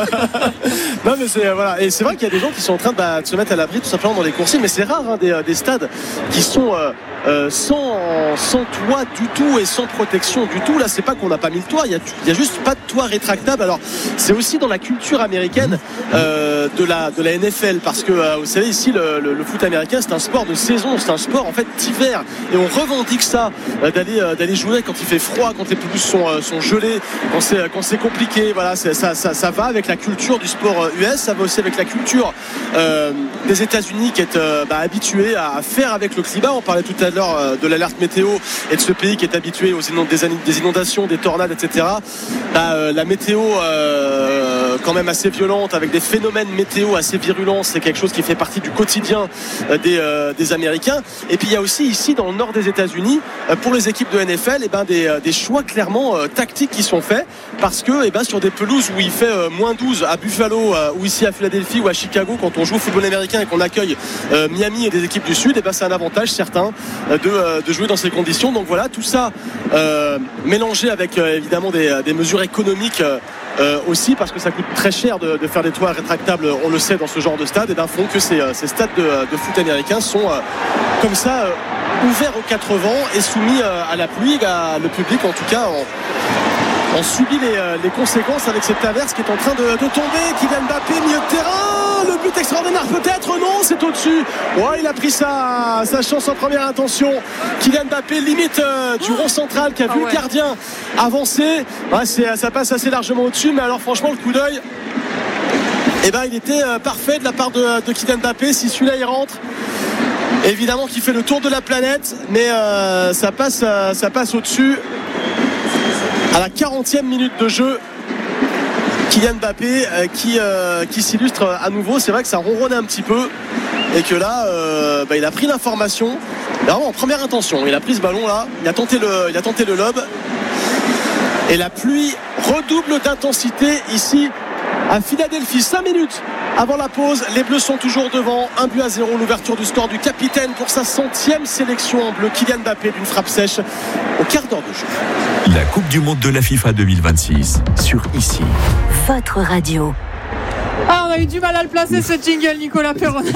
Non mais c'est voilà, et c'est vrai qu'il y a des gens qui sont en train de, bah, de se mettre à l'abri tout simplement dans les coursives, mais c'est rare hein, des, des stades qui sont euh, euh, sans, sans toit du tout et sans protection du tout. Là c'est pas qu'on n'a pas mis le toit, il y a, il y a juste pas de toit rétractable. Alors c'est aussi dans la culture américaine euh, de la de la N F L, parce que euh, vous savez ici le, le, le foot américain c'est un sport de saison, c'est un sport en fait d'hiver, et on revendique ça euh, d'aller euh, d'aller jouer quand il fait froid, quand les pelouses sont, euh, sont gelées, quand c'est quand c'est compliqué. Voilà, c'est, ça, ça, ça va avec la culture du sport U S, ça va aussi avec la culture euh, des États-Unis qui est euh, bah, habitué à faire avec le climat. On parlait tout à l'heure euh, de l'alerte météo et de ce pays qui est habitué aux inond- des, des inondations, des tornades, et cetera. Bah, euh, la météo euh, quand même assez violente, avec des phénomènes météo assez virulents, c'est quelque chose qui fait partie du quotidien euh, des, euh, des Américains. Et puis il y a aussi ici dans le nord des États-Unis, euh, pour les équipes de N F L, et ben des, des choix clairement euh, tactiques qui sont faits, parce que et ben sur des pelouses où il fait euh, moins douze à Buffalo euh, ou ici à Philadelphie ou à Chicago, quand on joue au football américain et qu'on accueille euh, Miami et des équipes du Sud, et ben c'est un avantage certain euh, de, euh, de jouer dans ces conditions. Donc voilà, tout ça euh, mélangé avec euh, évidemment des, des mesures économiques euh, euh, aussi, parce que ça coûte très cher de, de faire des toits rétractables, on le sait, dans ce genre de stade, et ben font que ces, ces stades de, de foot américains sont euh, comme ça euh, ouverts aux quatre vents et soumis euh, à la pluie. À, le public en tout cas en on subit les, les conséquences avec cette averse qui est en train de, de tomber. Kylian Mbappé, milieu de terrain, le but extraordinaire peut-être, non, c'est au-dessus. Ouais, il a pris sa, sa chance en première intention. Kylian Mbappé, limite euh, du rond central, qui a vu Ah ouais. le gardien avancer. Ouais, c'est, ça passe assez largement au-dessus, mais alors franchement le coup d'œil, eh ben, il était euh, parfait de la part de, de Kylian Mbappé. Si celui-là il rentre, évidemment qu'il fait le tour de la planète, mais euh, ça passe, euh, ça passe au-dessus. À la quarantième minute de jeu, Kylian Mbappé euh, qui, euh, qui s'illustre à nouveau. C'est vrai que ça ronronnait un petit peu et que là euh, bah, il a pris l'information vraiment en première intention. Il a pris ce ballon là, il a tenté le, il a tenté le lob, et la pluie redouble d'intensité ici à Philadelphie. Cinq minutes avant la pause, les Bleus sont toujours devant, un but à zéro. L'ouverture du score du capitaine pour sa centième sélection en bleu, Kylian Mbappé, d'une frappe sèche au quart d'heure de jeu. La Coupe du Monde de la FIFA deux mille vingt-six sur Ici. Votre radio. Ah, on a eu du mal à le placer ce jingle, Nicolas Perronnet.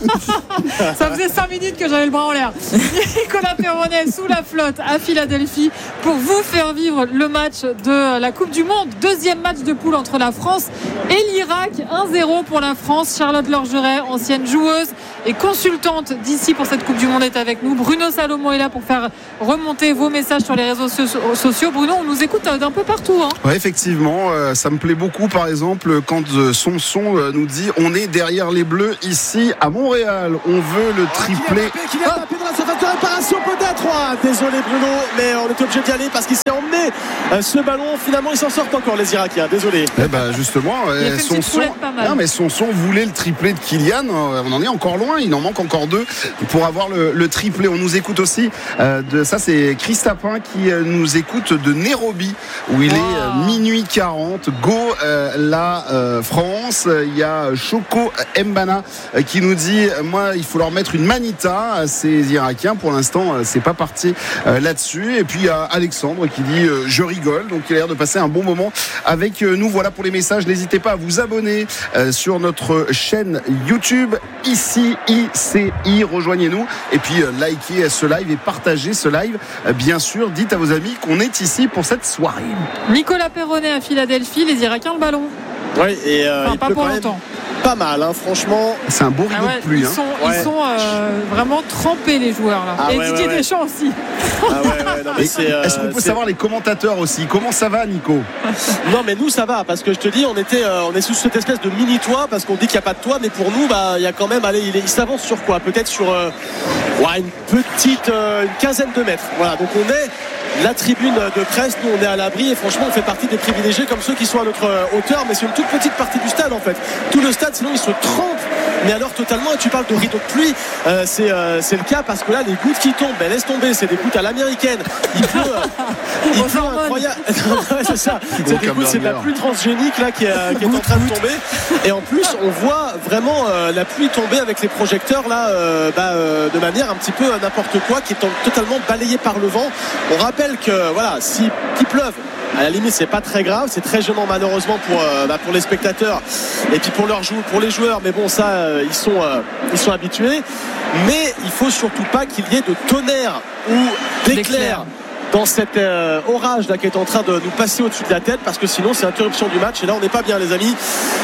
Ça faisait cinq minutes que j'avais le bras en l'air. Nicolas Perronnet sous la flotte à Philadelphie pour vous faire vivre le match de la Coupe du Monde. Deuxième match de poule entre la France et l'Irak. un zéro pour la France. Charlotte Lorgeret, ancienne joueuse et consultante d'ici pour cette Coupe du Monde, est avec nous. Bruno Salomon est là pour faire remonter vos messages sur les réseaux sociaux. Bruno, on nous écoute d'un peu partout. Hein. Ouais, effectivement, euh, ça me plaît beaucoup. Par exemple, quand euh, Sonson euh, nous dit on est derrière les Bleus ici à Montréal. On veut le triplé. Qui vient taper dans la surface de réparation peut-être. Oh, désolé Bruno, mais on était obligé d'y aller parce qu'il s'est emmené euh, ce ballon. Finalement, ils s'en sortent encore les Irakiens. Désolé. Eh ben justement, euh, Sonson, non, mais Sonson voulait le triplé de Kylian. On en est encore loin. Il en manque encore deux pour avoir le, le triplé. On nous écoute aussi. Euh, de ça, c'est Christapin qui euh, nous écoute de Nairobi où il wow. est euh, minuit quarante. Go euh, la euh, France. Il y a Choco Mbana euh, qui nous dit moi, il faut leur mettre une manita à ces Irakiens. Pour l'instant, euh, c'est pas parti euh, là-dessus. Et puis il y a Alexandre qui dit euh, je rigole. Donc il a l'air de passer un bon moment avec euh, nous. Voilà pour les messages. N'hésitez pas à vous abonner euh, sur notre chaîne YouTube ici I C I. Rejoignez-nous et puis euh, likez ce live et partagez ce live. Euh, bien sûr, dites à vos amis qu'on est ici pour cette soirée. Nicolas Perronnet à Philadelphie, les Irakiens le ballon. Oui, et euh, enfin, il pas peut pour quand longtemps. Pas mal, hein, franchement. C'est un beau rideau ah ouais, de pluie. Ils hein. sont, ouais. ils sont euh, vraiment trempés les joueurs là. Ah et ouais, Didier ouais, Deschamps aussi. Ah ouais, ouais, non, mais c'est, euh, Est-ce qu'on peut c'est... savoir les commentateurs aussi? Comment ça va, Nico? Non, mais nous ça va parce que je te dis, on était, euh, on est sous cette espèce de mini toit parce qu'on dit qu'il n'y a pas de toit, mais pour nous, bah, il y a quand même, allez, il, est, il s'avance sur quoi? Peut-être sur euh, ouais, une petite, euh, une quinzaine de mètres. Voilà, donc on est la tribune de presse, nous on est à l'abri et franchement on fait partie des privilégiés comme ceux qui sont à notre hauteur, mais c'est une toute petite partie du stade en fait. Tout le stade sinon il se trempe, mais alors totalement. Et tu parles de rideau de pluie, euh, c'est, euh, c'est le cas parce que là les gouttes qui tombent, ben, laisse tomber, c'est des gouttes à l'américaine. Il pleut, euh, il pleut incroyable. C'est ça, c'est des gouttes, c'est de la pluie transgénique là qui est, qui est en train de tomber. Et en plus on voit vraiment euh, la pluie tomber avec les projecteurs là euh, bah, euh, de manière un petit peu euh, n'importe quoi, qui est totalement balayé par le vent. On rappelle que voilà, si il pleuve, à la limite c'est pas très grave, c'est très gênant malheureusement pour, euh, bah, pour les spectateurs et puis pour, leurs jou- pour les joueurs, mais bon ça euh, ils, sont, euh, ils sont habitués, mais il faut surtout pas qu'il y ait de tonnerre ou d'éclair dans cet euh, orage là qui est en train de nous passer au-dessus de la tête, parce que sinon c'est interruption du match et là on n'est pas bien les amis.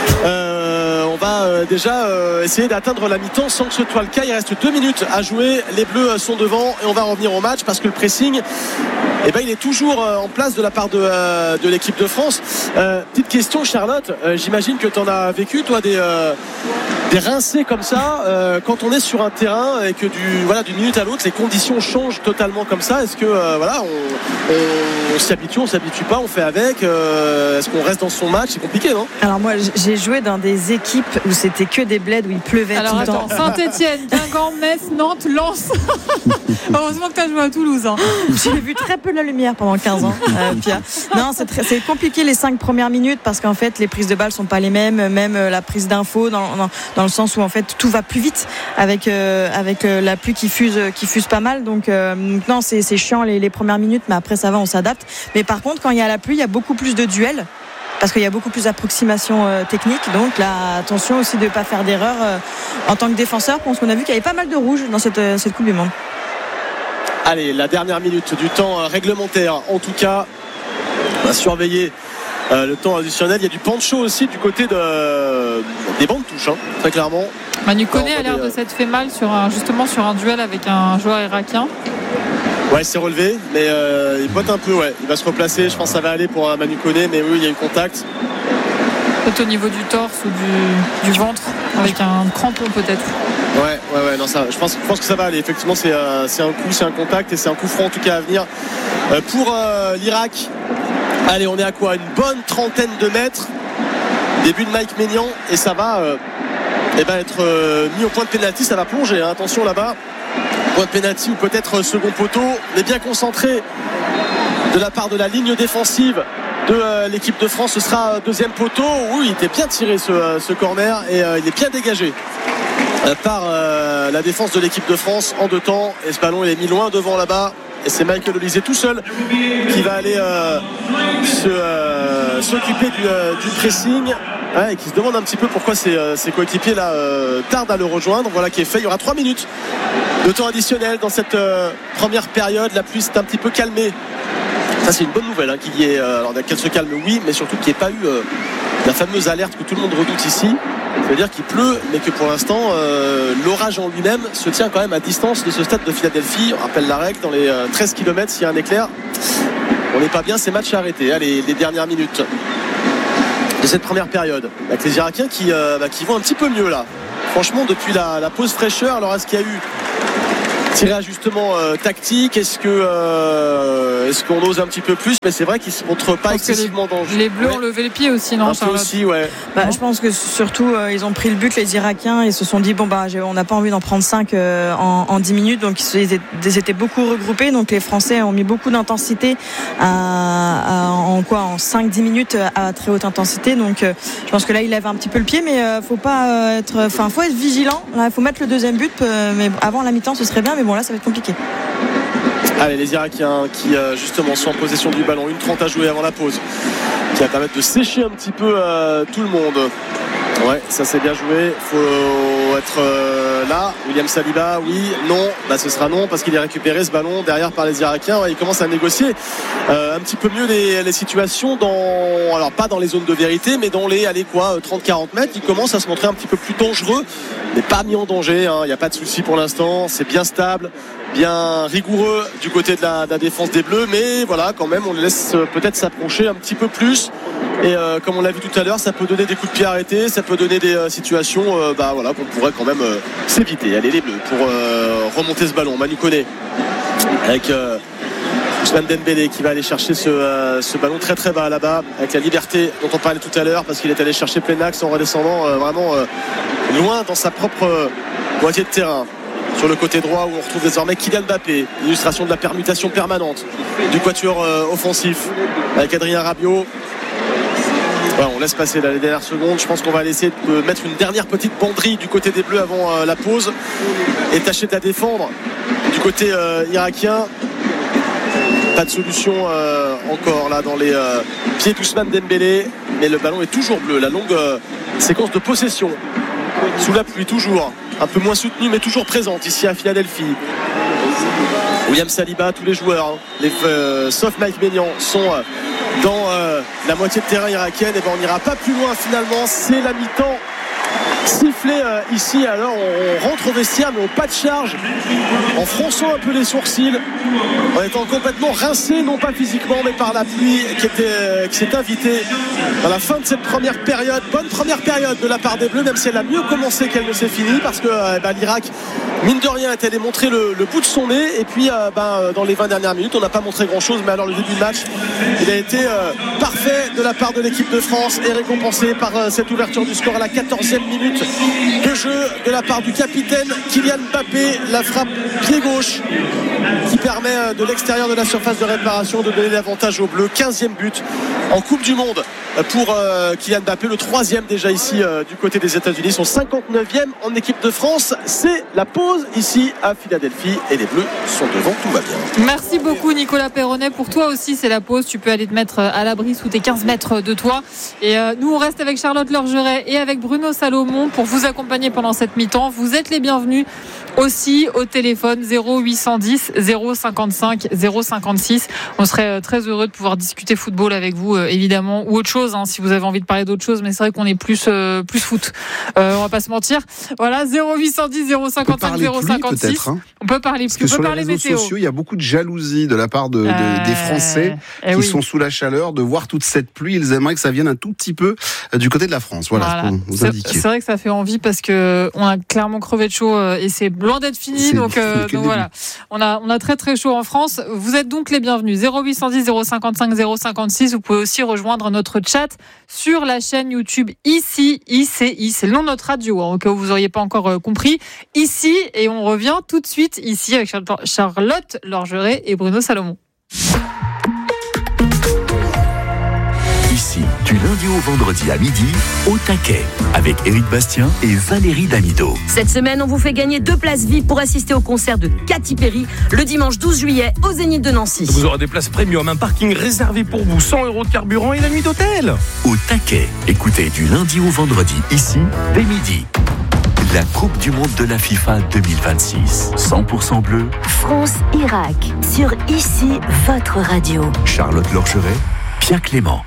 euh, on va euh, déjà euh, essayer d'atteindre la mi-temps sans que ce soit le cas. Il reste deux minutes à jouer, les Bleus sont devant et on va revenir au match parce que le pressing eh ben, il est toujours euh, en place de la part de, euh, de l'équipe de France. euh, petite question Charlotte, euh, j'imagine que tu en as vécu toi des, euh, des rincés comme ça euh, quand on est sur un terrain et que du, voilà, d'une minute à l'autre les conditions changent totalement comme ça. Est-ce que euh, voilà, on On, on s'habitue, on s'habitue pas, on fait avec. Euh, est-ce qu'on reste dans son match? C'est compliqué, non? Alors moi, j'ai joué dans des équipes où c'était que des bleds, où il pleuvait Alors, tout le attends, temps. Saint-Etienne, Guingamp, Metz, Nantes, Lens. Heureusement que tu as joué à Toulouse. Hein. J'ai vu très peu de la lumière pendant quinze ans, euh, Pierre. Non, c'est, très, c'est compliqué les cinq premières minutes parce qu'en fait, les prises de balles sont pas les mêmes, même la prise d'infos, dans, dans, dans le sens où en fait tout va plus vite avec euh, avec euh, la pluie qui fuse, qui fuse pas mal. Donc, euh, donc non, c'est, c'est chiant les, les premières minutes, mais après ça va, on s'adapte. Mais par contre, quand il y a la pluie, il y a beaucoup plus de duels parce qu'il y a beaucoup plus d'approximations euh, techniques. Donc là, attention aussi de ne pas faire d'erreur euh, en tant que défenseur, parce qu'on a vu qu'il y avait pas mal de rouges dans cette, euh, cette Coupe du Monde. Allez, la dernière minute du temps réglementaire. En tout cas, on va surveiller euh, le temps additionnel. Il y a du pancho aussi du côté de, des bancs de touche, hein, très clairement. Manu Koné a l'air de s'être fait mal sur un, justement sur un duel avec un joueur irakien. Ouais, il s'est relevé, mais euh, il boite un peu, ouais. Il va se replacer, je pense que ça va aller pour Manu Koné, mais oui, il y a eu contact. Peut-être au niveau du torse ou du, du ventre, avec un crampon peut-être. Ouais, ouais, ouais, non, ça, je pense, je pense que ça va aller. Effectivement, c'est, euh, c'est un coup, c'est un contact et c'est un coup franc en tout cas à venir euh, pour euh, l'Irak. Allez, on est à quoi? Une bonne trentaine de mètres. Début de Mike Maignan et ça va euh, eh ben, être euh, mis au point de pénalty. Ça va plonger, hein. Attention là-bas. Point de pénalty ou peut-être second poteau. On est bien concentré de la part de la ligne défensive de euh, l'équipe de France. Ce sera deuxième poteau. Oui, il était bien tiré ce, euh, ce corner et euh, il est bien dégagé euh, par euh, la défense de l'équipe de France en deux temps. Et ce ballon il est mis loin devant là-bas. Et c'est Michael Olise tout seul qui va aller euh, se, euh, s'occuper du, euh, du pressing. Ouais, et qui se demande un petit peu pourquoi ses, euh, ses coéquipiers là euh, tardent à le rejoindre. Voilà qui est fait. Il y aura trois minutes de temps additionnel dans cette euh, première période. La pluie s'est un petit peu calmée. Ça c'est une bonne nouvelle hein, qu'il y ait, euh, alors qu'elle se calme oui, mais surtout qu'il n'y ait pas eu euh, la fameuse alerte que tout le monde redoute ici. C'est-à-dire qu'il pleut, mais que pour l'instant euh, l'orage en lui-même se tient quand même à distance de ce stade de Philadelphie. On rappelle la règle, dans les euh, treize kilomètres, s'il y a un éclair, on n'est pas bien, c'est match à arrêter. Allez, les dernières minutes de cette première période avec les Irakiens qui, euh, bah, qui vont un petit peu mieux là. Franchement, depuis la, la pause fraîcheur, alors est-ce qu'il y a eu tiré ajustement euh, tactique, est-ce que euh, est-ce qu'on ose un petit peu plus, mais c'est vrai qu'ils se montrent pas excessivement dangereux. Les Bleus ouais. ont levé le pied aussi, non, un peu aussi, ouais. Bah, je pense que surtout euh, ils ont pris le but, les Irakiens, et se sont dit bon bah on n'a pas envie d'en prendre cinq euh, en, en dix minutes, donc ils étaient, ils étaient beaucoup regroupés, donc les Français ont mis beaucoup d'intensité à, à, en quoi en cinq dix minutes à très haute intensité, donc euh, je pense que là ils lèvent un petit peu le pied, mais euh, faut pas euh, être, enfin faut être vigilant. Il faut mettre le deuxième but, euh, mais avant la mi-temps ce serait bien, mais bon là ça va être compliqué. Allez, les Irakiens qui euh, justement sont en possession du ballon, une trente à jouer avant la pause, qui va permettre de sécher un petit peu euh, tout le monde. Ouais, ça c'est bien joué. Faut être euh, là. William Saliba, oui, non. Bah ce sera non parce qu'il est récupéré ce ballon derrière par les Irakiens. Ouais, il commence à négocier euh, un petit peu mieux les, les situations dans, alors pas dans les zones de vérité, mais dans les, allez quoi, trente à quarante mètres. Il commence à se montrer un petit peu plus dangereux, mais pas mis en danger. Il hein. n'y a pas de souci pour l'instant. C'est bien stable, bien rigoureux du côté de la, de la défense des Bleus, mais voilà, quand même, on les laisse peut-être s'approcher un petit peu plus. Et euh, comme on l'a vu tout à l'heure, ça peut donner des coups de pied arrêtés, ça peut donner des euh, situations euh, bah, voilà, qu'on pourrait quand même euh, s'éviter. Allez les Bleus pour euh, remonter ce ballon. Manu Koné avec euh, Ousmane Dembélé qui va aller chercher ce, euh, ce ballon très très bas là-bas, avec la liberté dont on parlait tout à l'heure, parce qu'il est allé chercher plein axe en redescendant euh, vraiment euh, loin dans sa propre euh, moitié de terrain. Sur le côté droit où on retrouve désormais Kylian Mbappé, illustration de la permutation permanente du quatuor euh, offensif avec Adrien Rabiot. Voilà, on laisse passer là, les dernières secondes. Je pense qu'on va essayer de mettre une dernière petite banderie du côté des Bleus avant euh, la pause et tâcher de la défendre du côté euh, irakien. Pas de solution euh, encore là dans les euh, pieds d'Ousmane Dembélé, mais le ballon est toujours bleu. La longue euh, séquence de possession sous la pluie, toujours un peu moins soutenue mais toujours présente ici à Philadelphie. William Saliba, tous les joueurs hein, les, euh, sauf Mike Maignan sont euh, dans euh, la moitié de terrain irakienne. Et ben on n'ira pas plus loin finalement, c'est la mi-temps sifflé euh, ici. Alors on, on rentre au vestiaire mais au pas de charge, en fronçant un peu les sourcils, en étant complètement rincé, non pas physiquement mais par la pluie qui, était, euh, qui s'est invitée dans la fin de cette première période. Bonne première période de la part des Bleus, même si elle a mieux commencé qu'elle ne s'est finie, parce que euh, ben, l'Irak mine de rien est allé montrer le, le bout de son nez, et puis euh, ben, dans les vingt dernières minutes on n'a pas montré grand chose, mais alors le début de match il a été euh, parfait de la part de l'équipe de France et récompensé par euh, cette ouverture du score à la quatorzième minute de jeu de la part du capitaine Kylian Mbappé, la frappe pied gauche qui permet euh, de l'extérieur de la surface de réparation de donner l'avantage aux Bleus. Quinzième but en Coupe du Monde pour euh, Kylian Mbappé, le troisième déjà ici euh, du côté des États-Unis, son cinquante-neuvième en équipe de France. C'est la pause ici à Philadelphie et les Bleus sont devant, tout va bien. Merci beaucoup Nicolas Perronnet. Pour toi aussi c'est la pause, tu peux aller te mettre à l'abri sous tes quinze mètres de toi, et euh, nous on reste avec Charlotte Lorgeret et avec Bruno Salomon pour vous accompagner pendant cette mi-temps. Vous êtes les bienvenus aussi au téléphone zéro huit cent dix zéro cinquante-cinq zéro cinquante-six. On serait très heureux de pouvoir discuter football avec vous euh, évidemment, ou autre chose hein, si vous avez envie de parler d'autre chose, mais c'est vrai qu'on est plus euh, plus foot, euh, on va pas se mentir. Voilà, zéro huit cent dix zéro cinquante-cinq zéro cinquante-six. Hein. On peut parler plus, parce que on sur peut les parler réseaux météo. sociaux, il y a beaucoup de jalousie de la part de, de, euh, des Français eh qui oui. sont sous la chaleur de voir toute cette pluie. Ils aimeraient que ça vienne un tout petit peu du côté de la France. Voilà, voilà. ce qu'on vous c'est, indiquer. c'est vrai que ça fait envie parce que on a clairement crevé de chaud et c'est loin d'être fini. C'est donc, euh, donc voilà, on a on a très très chaud en France. Vous êtes donc les bienvenus. zéro huit cent dix zéro cinquante-cinq zéro cinquante-six. Vous pouvez aussi rejoindre notre chat sur la chaîne YouTube ici I C I. C'est le nom de notre radio, hein, au cas où vous n'auriez pas encore euh, compris. Ici, et on revient tout de suite ici avec Charlotte Lorgeret et Bruno Salomon. Ici, Du lundi au vendredi à midi, au taquet, avec Éric Bastien et Valérie Damido. Cette semaine, on vous fait gagner deux places V I P pour assister au concert de Katy Perry le dimanche douze juillet au Zénith de Nancy. Vous aurez des places premium, un parking réservé pour vous, cent euros de carburant et la nuit d'hôtel. Au taquet, écoutez du lundi au vendredi, ici, dès midi. La Coupe du Monde de la FIFA deux mille vingt-six. cent pour cent bleu. France-Irak. Sur Ici, votre radio. Charlotte Lorcheret, Pierre Clément.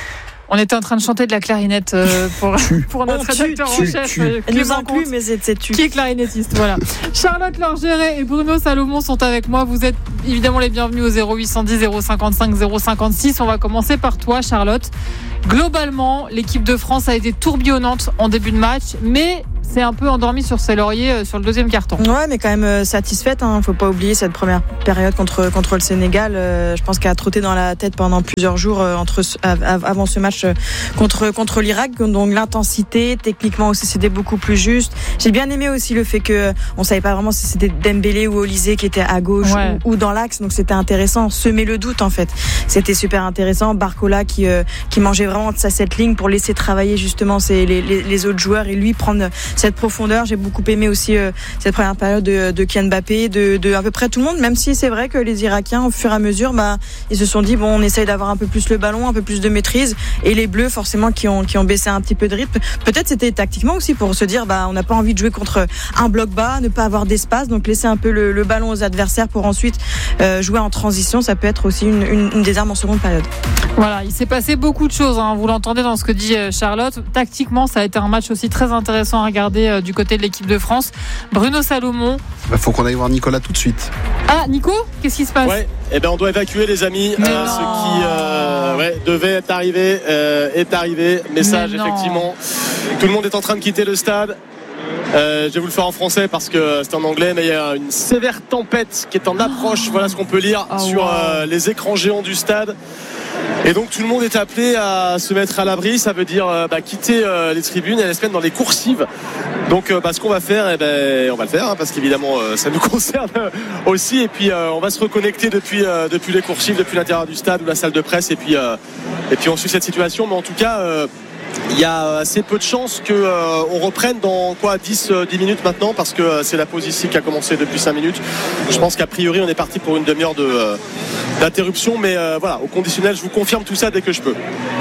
On était en train de chanter de la clarinette euh, pour, pour notre rédacteur en chef. Euh, Elle nous inclut, mais c'est tu. Qui est clarinettiste, voilà. Charlotte Lorgeret et Bruno Salomon sont avec moi. Vous êtes évidemment les bienvenus au zéro huit cent dix, zéro cinquante-cinq, zéro cinquante-six. On va commencer par toi, Charlotte. Globalement, l'équipe de France a été tourbillonnante en début de match, mais c'est un peu endormi sur ses lauriers sur le deuxième quart-temps. Ouais, mais quand même euh, satisfaite. Hein. Faut pas oublier cette première période contre contre le Sénégal. Euh, je pense qu'elle a trotté dans la tête pendant plusieurs jours euh, entre av- avant ce match euh, contre contre l'Irak. Donc l'intensité, techniquement aussi, c'était beaucoup plus juste. J'ai bien aimé aussi le fait que on savait pas vraiment si c'était Dembélé ou Olysée qui était à gauche ouais. ou, ou dans l'axe. Donc c'était intéressant. Semer le doute en fait. C'était super intéressant. Barcola qui euh, qui mangeait vraiment de sa cette ligne pour laisser travailler justement ses, les, les les autres joueurs et lui prendre cette profondeur. J'ai beaucoup aimé aussi euh, cette première période de, de Kylian Mbappé, de, de à peu près tout le monde, même si c'est vrai que les Irakiens, au fur et à mesure, bah, ils se sont dit, bon, on essaye d'avoir un peu plus le ballon, un peu plus de maîtrise, et les Bleus, forcément, qui ont, qui ont baissé un petit peu de rythme. Peut-être c'était tactiquement aussi pour se dire, bah, on n'a pas envie de jouer contre un bloc bas, ne pas avoir d'espace, donc laisser un peu le, le ballon aux adversaires pour ensuite euh, jouer en transition. Ça peut être aussi une, une, une des armes en seconde période. Voilà, il s'est passé beaucoup de choses, hein. Vous l'entendez dans ce que dit Charlotte. Tactiquement, ça a été un match aussi très intéressant à regarder euh, du côté de l'équipe de France. Bruno Salomon. Il faut qu'on aille voir Nicolas tout de suite. Ah, Nico, qu'est-ce qui se passe? Ouais, eh ben on doit évacuer les amis. Euh, ce qui euh, ouais, devait être arrivé euh, est arrivé. Message effectivement. Tout le monde est en train de quitter le stade. Euh, je vais vous le faire en français parce que c'est en anglais, mais il y a une sévère tempête qui est en approche. Voilà ce qu'on peut lire oh, sur wow. euh, les écrans géants du stade. Et donc tout le monde est appelé à se mettre à l'abri. Ça veut dire euh, bah, quitter euh, les tribunes et aller se mettre dans les coursives. Donc euh, bah, ce qu'on va faire, eh ben, on va le faire hein, parce qu'évidemment euh, ça nous concerne aussi. Et puis euh, on va se reconnecter depuis, euh, depuis les coursives, depuis l'intérieur du stade ou la salle de presse. Et puis, euh, et puis on suit cette situation. Mais en tout cas... Euh, il y a assez peu de chances qu'on euh, reprenne dans quoi dix minutes maintenant parce que euh, c'est la pause ici qui a commencé depuis cinq minutes. Je pense qu'a priori on est parti pour une demi-heure de, euh, d'interruption, mais euh, voilà, au conditionnel je vous confirme tout ça dès que je peux.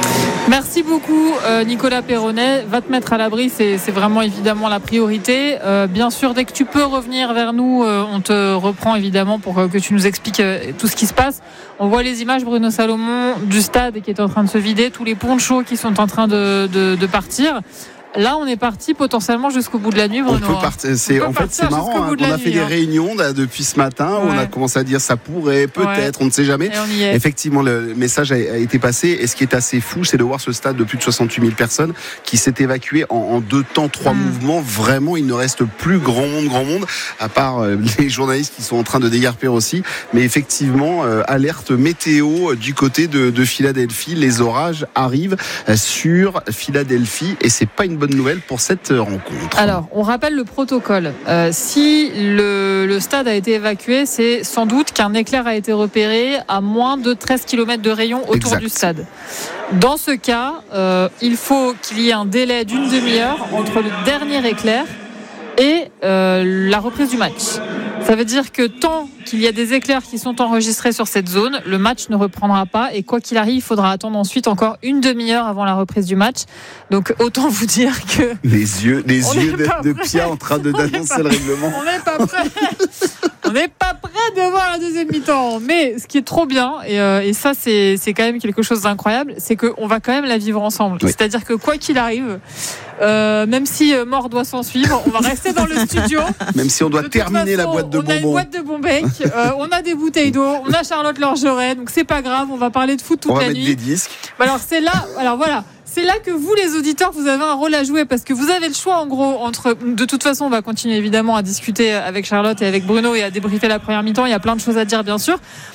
Merci beaucoup euh, Nicolas Perronnet. Va te mettre à l'abri, c'est, c'est vraiment évidemment la priorité. Euh, bien sûr, dès que tu peux revenir vers nous, euh, on te reprend évidemment pour euh, que tu nous expliques euh, tout ce qui se passe. On voit les images, Bruno Salomon, du stade qui est en train de se vider, tous les ponchos qui sont en train de, de, de partir. Là, on est parti potentiellement jusqu'au bout de la nuit, Bruno. On peut partir. C'est, on en fait, c'est marrant. Hein, on a fait nuit, des hein. réunions là, depuis ce matin ouais. où on a commencé à dire ça pourrait, peut-être, ouais. on ne sait jamais. Effectivement, le message a, a été passé. Et ce qui est assez fou, c'est de voir ce stade de plus de soixante-huit mille personnes qui s'est évacué en, en deux temps, trois mmh. mouvements. Vraiment, il ne reste plus grand monde, grand monde, à part euh, les journalistes qui sont en train de dégarpir aussi. Mais effectivement, euh, alerte météo du côté de, de Philadelphie. Les orages arrivent euh, sur Philadelphie et c'est pas une bonne nouvelle pour cette rencontre. Alors, on rappelle le protocole. Euh, si le, le stade a été évacué, c'est sans doute qu'un éclair a été repéré à moins de treize kilomètres de rayon autour exact. Du stade. Dans ce cas, euh, il faut qu'il y ait un délai d'une demi-heure entre le dernier éclair et euh, la reprise du match. Ça veut dire que tant qu'il y a des éclairs qui sont enregistrés sur cette zone, le match ne reprendra pas et quoi qu'il arrive, il faudra attendre ensuite encore une demi-heure avant la reprise du match. Donc autant vous dire que... Les yeux, les yeux de, de Pia en train de d'annoncer le règlement. On n'est pas prêt. On n'est pas prêt de voir la deuxième mi-temps. Mais ce qui est trop bien, et, euh, et ça c'est, c'est quand même quelque chose d'incroyable, c'est qu'on va quand même la vivre ensemble. Oui. C'est-à-dire que quoi qu'il arrive, euh, même si euh, mort doit s'en suivre, on va rester dans le studio. Même si on doit terminer façon, la boîte de bonbons. On a une boîte de Bombec, euh, on a des bouteilles d'eau, on a Charlotte Lorgeret, donc c'est pas grave, on va parler de foot toute on la va nuit. Mettre des disques. Alors c'est là, alors voilà. C'est là que vous, les auditeurs, vous avez un rôle à jouer parce que vous avez le choix, en gros, entre... De toute façon, on va continuer évidemment à discuter avec Charlotte et avec Bruno et à débriefer la première mi-temps. Il y a plein de choses à dire, bien sûr.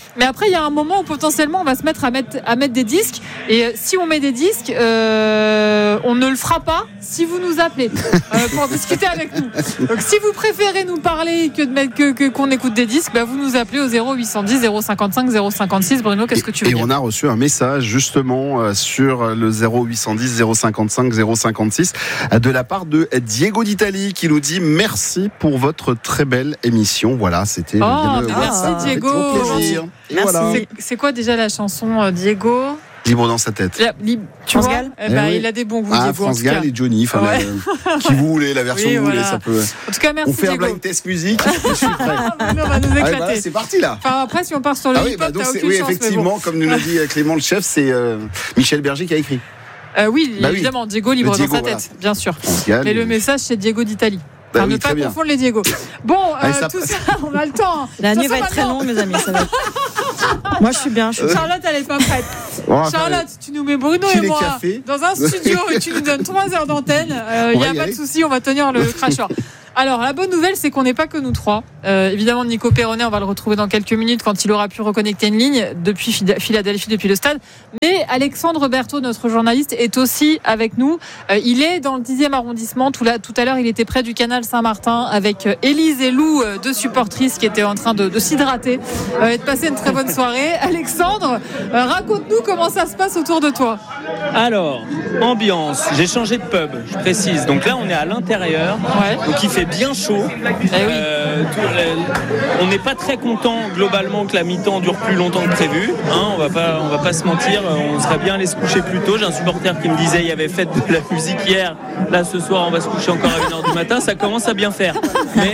Mais après, il y a un moment où potentiellement on va se mettre à mettre, à mettre des disques. Et euh, si on met des disques, euh, on ne le fera pas si vous nous appelez euh, pour discuter avec nous. Donc si vous préférez nous parler que de mettre que, que qu'on écoute des disques, bah, vous nous appelez au zéro huit cent dix zéro cinquante-cinq zéro cinquante-six. Bruno, qu'est-ce que tu veux et dire? Et on a reçu un message justement euh, sur le zéro huit cent dix zéro cinquante-cinq zéro cinquante-six euh, de la part de Diego d'Italie qui nous dit merci pour votre très belle émission. Voilà, c'était oh, le merci ah, Diego. Plaisir. Et merci. voilà. C'est, c'est quoi déjà la chanson euh, Diego? Libre dans sa tête. La, libre, tu France vois Gall eh ben, eh oui. Il a des bons goûts. Ah, Diego, France Gall et Johnny. Enfin, ouais. la, qui vous voulez, la version oui, que vous voilà. voulez, ça peut. En tout cas, merci on fait Diego. un blind test musique. Je suis prêt. on va nous éclater. Ah, bah, c'est parti là. Enfin, après, si on part sur le ah, oui, hip-hop, bah, donc t'as c'est, aucune oui, chance. effectivement, bon. comme nous l'a dit Clément le chef, c'est euh, Michel Berger qui a écrit. Euh, oui, bah, évidemment, oui. Diego libre Diego, dans sa voilà. tête, bien sûr. Gall, mais le message, c'est Diego d'Italie. Bah Enfin, oui, ne pas bien. confondre les Diego. Bon, Allez, euh, ça tout passe. ça, on a le temps. La nuit va être maintenant... très longue, mes amis. Ça va être... Moi, je suis bien. Je suis... Charlotte, elle est pas prête. Bon, Charlotte, tu nous mets Bruno et moi cafés. dans un studio et tu nous donnes trois heures d'antenne. Il euh, n'y a pas aller. de souci, on va tenir le cracheur. Alors, la bonne nouvelle, c'est qu'on n'est pas que nous trois. Euh, évidemment, Nico Perronnet, on va le retrouver dans quelques minutes quand il aura pu reconnecter une ligne depuis Philadelphie, depuis le stade. Mais Alexandre Berthaud, notre journaliste, est aussi avec nous. Euh, il est dans le dixième arrondissement. Tout, là, tout à l'heure, il était près du canal Saint-Martin avec Élise et Lou, deux supportrices qui étaient en train de, de s'hydrater euh, et de passer une très bonne soirée. Alexandre, euh, raconte-nous comment ça se passe autour de toi. Alors, ambiance, j'ai changé de pub, je précise. Donc là, on est à l'intérieur. Ouais. Donc il fait bien chaud. Eh oui. euh, tout, euh, on n'est pas très content globalement que la mi-temps dure plus longtemps que prévu. Hein, on va pas, on va pas se mentir. On serait bien allé se coucher plus tôt. J'ai un supporter qui me disait il y avait fête de la musique hier. Là, ce soir, on va se coucher encore à une heure du matin. Ça commence à bien faire. Mais,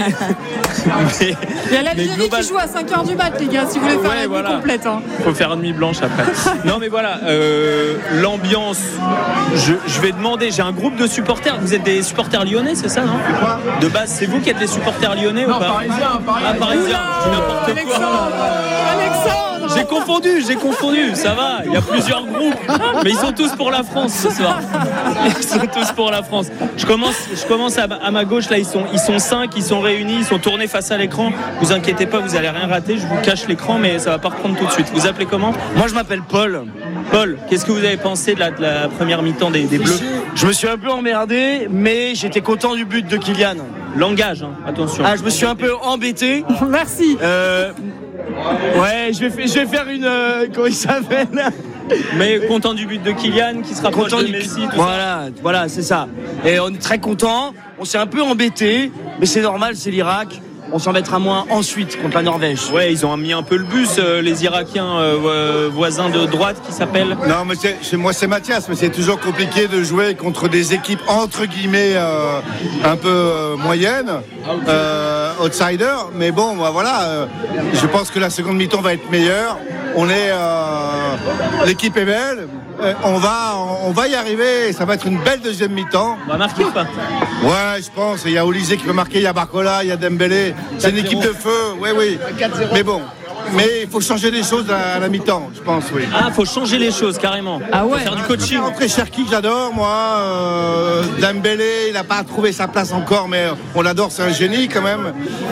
mais il y a l'Algérie global... qui joue à cinq heures du mat, les gars. Si vous voulez faire ouais, la voilà. nuit complète. Hein. Faut faire une nuit blanche après. Non, mais voilà. Euh, l'ambiance. Je, je vais demander. J'ai un groupe de supporters. Vous êtes des supporters lyonnais, c'est ça, non? De base, c'est vous qui êtes les supporters lyonnais non, ou pas? Parisien, parisien. Ah, parisien. Oh, n'importe Alexandre, quoi. Alexandre. J'ai confondu, j'ai confondu. Ça va. Il y a plusieurs groupes, mais ils sont tous pour la France ce soir. Ils sont tous pour la France. Je commence, je commence à, à ma gauche. Là, ils sont, ils sont cinq. Ils sont réunis. Ils sont tournés face à l'écran. Vous inquiétez pas, vous allez rien rater. Je vous cache l'écran, mais ça va pas reprendre tout de suite. Vous appelez comment? Moi, je m'appelle Paul. Paul, qu'est-ce que vous avez pensé de la, de la première mi-temps des, des Bleus? Je me suis un peu emmerdé, mais j'étais content du but de Kylian. Langage, hein, attention. Ah, je me suis un peu embêté. Merci. Euh, ouais, je vais, f- je vais faire une. Euh, comment il s'appelle? Mais content du but de Kylian qui se rapproche content de du... Messi. Tout voilà, ça. voilà, c'est ça. Et on est très content. On s'est un peu embêté, mais c'est normal, c'est l'Irak. On s'en mettra moins ensuite contre la Norvège. Ouais, ils ont mis un peu le bus, euh, les Irakiens euh, voisins de droite qui s'appellent. Non, mais c'est, c'est, moi c'est Mathias, mais c'est toujours compliqué de jouer contre des équipes entre guillemets euh, un peu euh, moyennes, euh, outsiders. Mais bon, bah, voilà, euh, je pense que la seconde mi-temps va être meilleure. On est, euh, l'équipe est belle. On va, on va y arriver. Ça va être une belle deuxième mi-temps. On va marquer ou pas? Ouais, je pense. Il y a Olysée qui peut marquer, il y a Barcola, il y a Dembélé. C'est une équipe de feu. Oui, oui. Mais bon. Mais il faut changer les choses à la mi-temps, je pense, oui. Ah, il faut changer les choses, carrément. Ah ouais. Faut faire du coaching. Après Cherki, que j'adore, moi. Euh, Dembélé, il n'a pas trouvé sa place encore, mais on l'adore, c'est un génie quand même.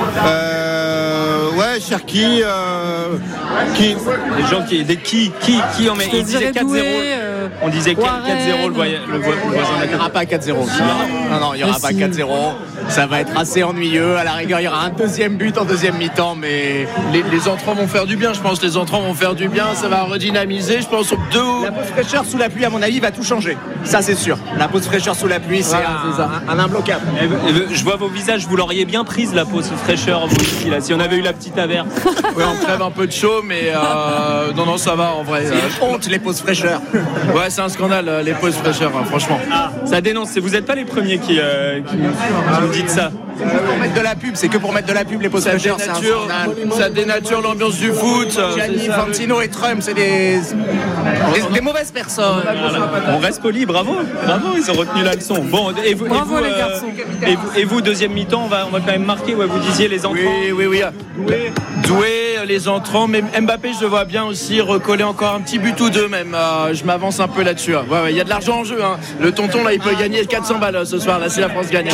Euh, ouais, Cherki. Euh, qui... Les gens qui, des qui, qui, qui on met. Ils disaient quatre zéro. Euh, on disait quatre zéro le, voy- le, vo- le voisin. Il n'y aura pas quatre zéro. Non, non, il n'y aura pas quatre zéro. Ça va être assez ennuyeux. À la rigueur, il y aura un deuxième but en deuxième mi-temps, mais les, les entrants vont faire du bien. Je pense que les entrants vont faire du bien. Ça va redynamiser. Je pense aux deux. La pause fraîcheur sous la pluie, à mon avis, va tout changer. Ça, c'est sûr. La pause fraîcheur sous la pluie, c'est, voilà, un, c'est ça. un, un imbloquable. Et, et, je vois vos visages. Vous l'auriez bien prise la pause fraîcheur, vous aussi, là, si on avait eu la petite averse. Ouais, on crève un peu de chaud, mais euh, non, non, ça va en vrai. C'est une honte, les pauses fraîcheurs. Ouais, c'est un scandale, les pauses fraîcheurs, hein, franchement. Ah, ça dénonce. Vous n'êtes pas les premiers qui, euh, qui, qui nous dites ça. C'est que pour mettre de la pub, c'est que pour mettre de la pub, les pauses fraîcheurs, c'est un scandale. Ça dénature l'ambiance du foot. Gianni, Fantino et Trump, c'est des. des, des mauvaises personnes. Voilà. On reste poli, bravo, bravo, ils ont retenu la leçon. Bon, et vous, bravo et vous, les euh, garçons. Et vous, et vous, deuxième mi-temps, on va, on va quand même marquer. Ouais, vous disiez les entrants. Oui, oui, oui. Doué, doué, les entrants. Mais Mbappé, je le vois bien aussi recoller encore un petit but ou deux même. Euh, je m'avance un peu là-dessus. Hein. Ouais, ouais, il y a de l'argent en jeu. Hein. Le tonton là, il peut gagner quatre cents balles ce soir. Là, si la France gagne.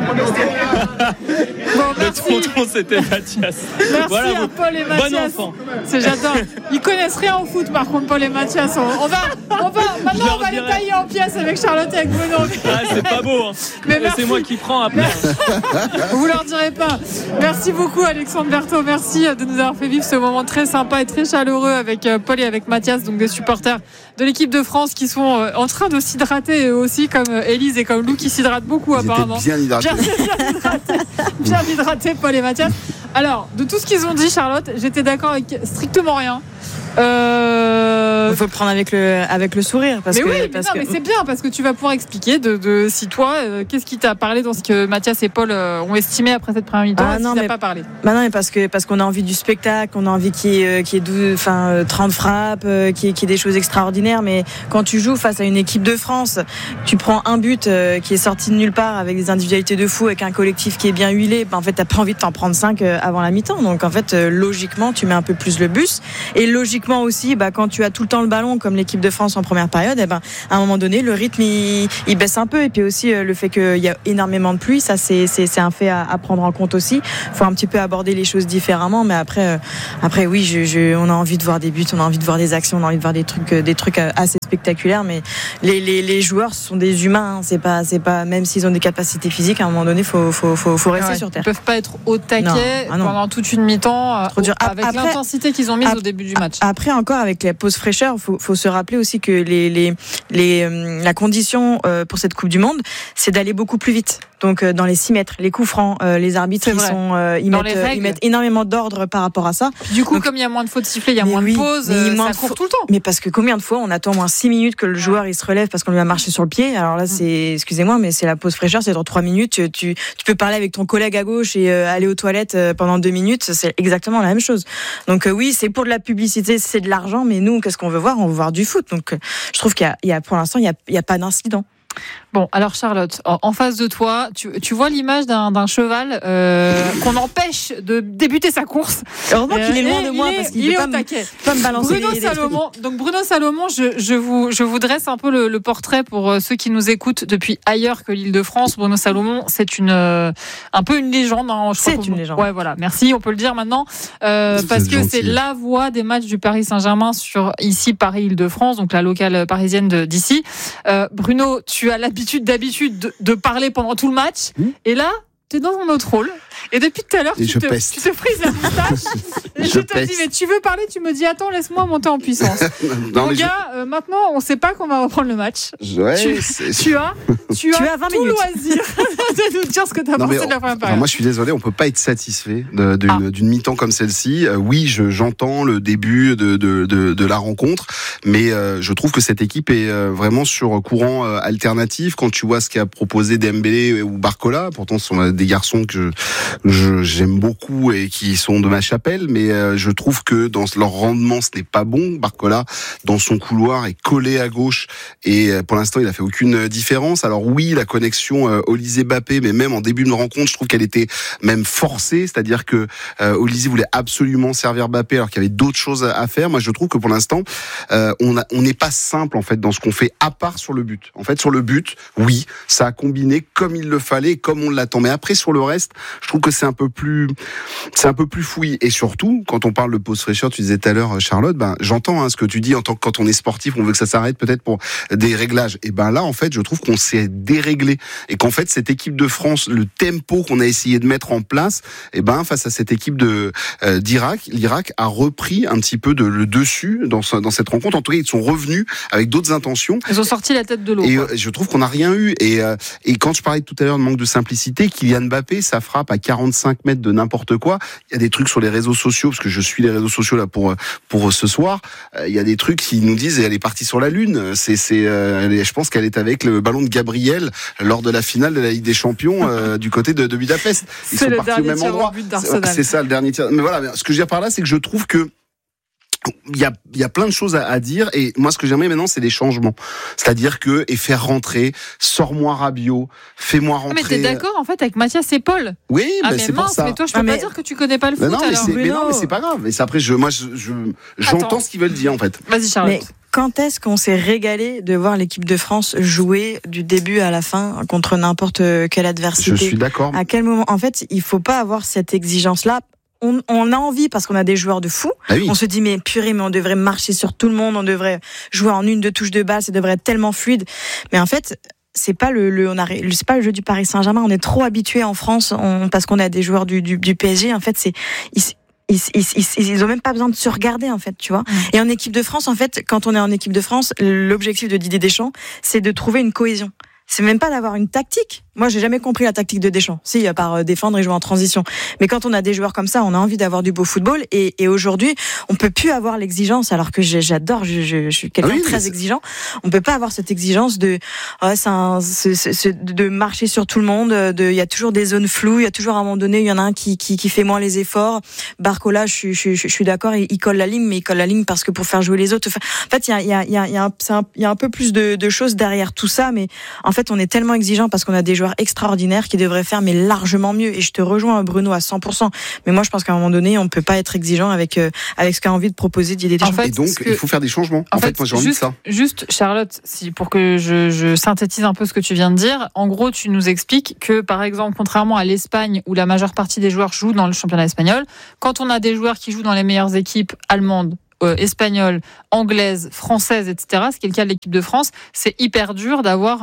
Bon, le tonton, c'était Mathias. Merci voilà, à Paul et Mathias. Bon enfant. C'est j'adore. Ils connaissent rien au foot, par contre, Paul et Mathias. On, on va, on va, maintenant, on va les tailler en pièces avec Charlotte et avec Bruno. Ah, c'est pas beau. Hein. Mais c'est moi qui prends après. Vous leur direz pas. Merci beaucoup, Alexandre Berthaud. Merci de nous avoir fait vivre ce moment très sympa et très chaleureux avec Paul et avec Mathias, donc des supporters de l'équipe de France qui sont en train de s'hydrater aussi, comme Élise et comme Lou qui s'hydratent beaucoup Ils apparemment. Bien hydratés. Bien, bien hydratés. Bien hydratés, Paul et Mathias. Alors, de tout ce qu'ils ont dit, Charlotte, j'étais d'accord avec strictement rien. Euh... Il faut le prendre avec le, avec le sourire. Parce mais que, oui, mais, parce non, que... mais c'est bien parce que tu vas pouvoir expliquer de, de si toi, euh, qu'est-ce qui t'a parlé dans ce que Mathias et Paul euh, ont estimé après cette première mi-temps. Ah, non, si mais... pas parlé. Bah non, mais parce que parce qu'on a envie du spectacle, on a envie qu'il y ait, qu'il y ait douze, enfin, trente frappes, euh, qu'il y ait, qu'il y ait des choses extraordinaires. Mais quand tu joues face à une équipe de France, tu prends un but euh, qui est sorti de nulle part avec des individualités de fou, avec un collectif qui est bien huilé. Bah, en fait, t'as pas envie de t'en prendre cinq euh, avant la mi-temps. Donc en fait, euh, logiquement, tu mets un peu plus le bus. Et logiquement aussi, bah, quand tu as tout le temps le ballon comme l'équipe de France en première période, et ben à un moment donné le rythme il, il baisse un peu, et puis aussi euh, le fait qu'il y a énormément de pluie, ça c'est, c'est, c'est un fait à, à prendre en compte aussi. Il faut un petit peu aborder les choses différemment, mais après euh, après oui je, je, on a envie de voir des buts, on a envie de voir des actions, on a envie de voir des trucs des trucs assez spectaculaires, mais les, les, les joueurs sont des humains, hein. c'est pas c'est pas même s'ils ont des capacités physiques, à un moment donné faut faut faut, faut rester ouais, sur terre. Ils peuvent pas être au taquet non. Ah non. pendant toute une mi-temps, trop dur. avec après, l'intensité qu'ils ont mise ap- au début du match. Après encore avec la pause fraîcheur, faut faut se rappeler aussi que les les les euh, la condition euh, pour cette Coupe du Monde, c'est d'aller beaucoup plus vite. Donc euh, dans les six mètres, les coups francs, euh, les arbitres ils sont euh, ils dans mettent euh, ils mettent énormément d'ordre par rapport à ça. Puis du coup, donc, comme il y a moins de fautes sifflées, il y a moins oui, de pauses, euh, ça moins court fo- tout le temps. Mais parce que combien de fois on attend au moins six minutes que le joueur il se relève parce qu'on lui a marché sur le pied. Alors là c'est, excusez-moi, mais c'est la pause fraîcheur, c'est dans trois minutes. Tu, tu tu peux parler avec ton collègue à gauche et euh, aller aux toilettes euh, pendant deux minutes. C'est exactement la même chose. Donc euh, oui, c'est pour de la publicité, c'est de l'argent, mais nous qu'est-ce qu'on veut voir? On veut voir du foot. Donc euh, je trouve qu'il y a, il y a pour l'instant il y a il y a pas d'incident. Bon, alors Charlotte, en face de toi, tu, tu vois l'image d'un, d'un cheval euh, qu'on empêche de débuter sa course. Heureusement qu'il est loin Et de moi il est- parce qu'il il peut est pas au me, taquet. pas me balancer Bruno des, des Salomon. Donc Bruno Salomon, je, je vous je vous dresse un peu le, le portrait pour ceux qui nous écoutent depuis ailleurs que l'Île-de-France. Bruno Salomon, c'est une euh, un peu une légende. Hein, je crois C'est qu'on- une légende. Ouais, voilà. Merci, on peut le dire maintenant euh, parce que gentil. c'est la voix des matchs du Paris Saint-Germain sur ici Paris Île-de-France, donc la locale parisienne de, d'ici. Euh, Bruno, tu as l'habitude d'habitude de, de parler pendant tout le match, Mmh. et là. Tu es dans un autre rôle. Et depuis tout à l'heure, Et tu je te, peste. tu te frises la moustache. Et je, Je te dis, peste. mais tu veux parler, tu me dis, attends, laisse-moi monter en puissance. Non, Mon mais je- gars, euh, maintenant, on sait pas qu'on va reprendre le match. Ouais, tu, c'est- tu as, tu Tu as, as vingt tout minutes. loisir de nous dire ce que tu as Non, pensé mais de la première alors période. moi je suis désolé, on peut pas être satisfait de- d'une, Ah. d'une mi-temps comme celle-ci. Euh, oui, je, j'entends le début de, de, de, de la rencontre, mais euh, je trouve que cette équipe est euh, vraiment sur courant euh, alternatif. Quand tu vois ce qu'a proposé Dembélé ou Barcola, pourtant ce sont des garçons que je, je, j'aime beaucoup et qui sont de ma chapelle, mais euh, je trouve que dans leur rendement ce n'est pas bon. Barcola dans son couloir est collé à gauche et euh, pour l'instant il a fait aucune différence. Alors oui, la connexion euh, Olysée-Mbappé, mais même en début de rencontre, je trouve qu'elle était même forcée, c'est-à-dire que euh, Olysée voulait absolument servir Mbappé alors qu'il y avait d'autres choses à faire. Moi je trouve que pour l'instant euh, on a, on n'est pas simple en fait dans ce qu'on fait, à part sur le but. En fait sur le but, oui, ça a combiné comme il le fallait, comme on l'attend. Mais après sur le reste, je trouve que c'est un peu plus, c'est un peu plus fouillis. Et surtout, quand on parle de pause fraîcheur, tu disais tout à l'heure, Charlotte, ben j'entends hein, ce que tu dis en tant que quand on est sportif, on veut que ça s'arrête peut-être pour des réglages. Et ben là, en fait, je trouve qu'on s'est déréglé et qu'en fait cette équipe de France, le tempo qu'on a essayé de mettre en place, et ben face à cette équipe de euh, d'Irak, l'Irak a repris un petit peu de le dessus dans ce, dans cette rencontre. En tout cas, ils sont revenus avec d'autres intentions. Ils ont sorti la tête de l'eau. Et quoi. euh, je trouve qu'on n'a rien eu. Et, euh, et quand je parlais tout à l'heure de manque de simplicité, Kylian Mbappé, ça frappe à quarante-cinq mètres de n'importe quoi. Il y a des trucs sur les réseaux sociaux, parce que je suis les réseaux sociaux là pour pour ce soir. Euh, il y a des trucs qui nous disent elle est partie sur la lune. C'est c'est. Euh, elle est, je pense qu'elle est avec le ballon de Gabriel lors de la finale de la Ligue des Champions euh, du côté de, de Budapest. Ils C'est sont le partis au dernier même tir au endroit. but d'Arsenal. C'est ça le dernier tir. Mais voilà. Ce que je veux dire par là, c'est que je trouve que il y a, il y a plein de choses à, à dire et moi ce que j'aimerais maintenant c'est des changements, c'est-à-dire que et faire rentrer, sors-moi Rabiot, fais-moi rentrer. Mais t'es d'accord en fait avec Mathias et Paul? Oui, ah, bah, mais c'est mince, pour ça. Mais toi je peux ah, pas mais... dire que tu connais pas le foot. Bah non, mais alors. c'est, mais non, mais c'est pas grave. Et c'est après je, moi je, je j'entends Attends. ce qu'ils veulent dire en fait. Vas-y Charlotte. Mais... Quand est-ce qu'on s'est régalé de voir l'équipe de France jouer du début à la fin contre n'importe quelle adversité? Je suis d'accord. À quel moment? En fait, il faut pas avoir cette exigence-là. On, on a envie parce qu'on a des joueurs de fous. Ah oui. On se dit mais purée, mais on devrait marcher sur tout le monde, on devrait jouer en une, deux touches de balle, ça devrait être tellement fluide. Mais en fait, c'est pas le, le on a, c'est pas le jeu du Paris Saint-Germain. On est trop habitué en France, on, parce qu'on a des joueurs du, du, du P S G. En fait, c'est ils, Ils, ils, ils, ils ont même pas besoin de se regarder en fait, tu vois. Mmh. Et en équipe de France, en fait, quand on est en équipe de France, l'objectif de Didier Deschamps, c'est de trouver une cohésion. C'est même pas d'avoir une tactique. Moi, j'ai jamais compris la tactique de Deschamps. Si, à part défendre et jouer en transition. Mais quand on a des joueurs comme ça, on a envie d'avoir du beau football. Et, et aujourd'hui, on peut plus avoir l'exigence. Alors que j'adore, je, je, je suis quelqu'un ah oui, de très exigeant. On peut pas avoir cette exigence de, oh, c'est un, c'est, c'est, de marcher sur tout le monde. De, il y a toujours des zones floues. Il y a toujours à un moment donné, il y en a un qui, qui, qui fait moins les efforts. Barcola, je, je, je, je suis d'accord, il, il colle la ligne, mais il colle la ligne parce que pour faire jouer les autres. Enfin, en fait, il y a, il y a, il y a, il y a, un, un, il y a un peu plus de, de choses derrière tout ça. Mais en fait, on est tellement exigeant parce qu'on a des joueurs extraordinaires qui devraient faire mais largement mieux. Et je te rejoins, Bruno, à cent pour cent. Mais moi, je pense qu'à un moment donné, on ne peut pas être exigeant avec euh, avec ce qu'a envie de proposer Didier Deschamps. En fait, et donc, que... il faut faire des changements. En, en fait, fait, moi, j'ai juste, envie de ça. Juste, Charlotte, si, pour que je, je synthétise un peu ce que tu viens de dire, en gros, tu nous expliques que, par exemple, contrairement à l'Espagne, où la majeure partie des joueurs jouent dans le championnat espagnol, quand on a des joueurs qui jouent dans les meilleures équipes allemandes, Euh, espagnole, anglaise, française, et cetera, ce qui est le cas de l'équipe de France, c'est hyper dur d'avoir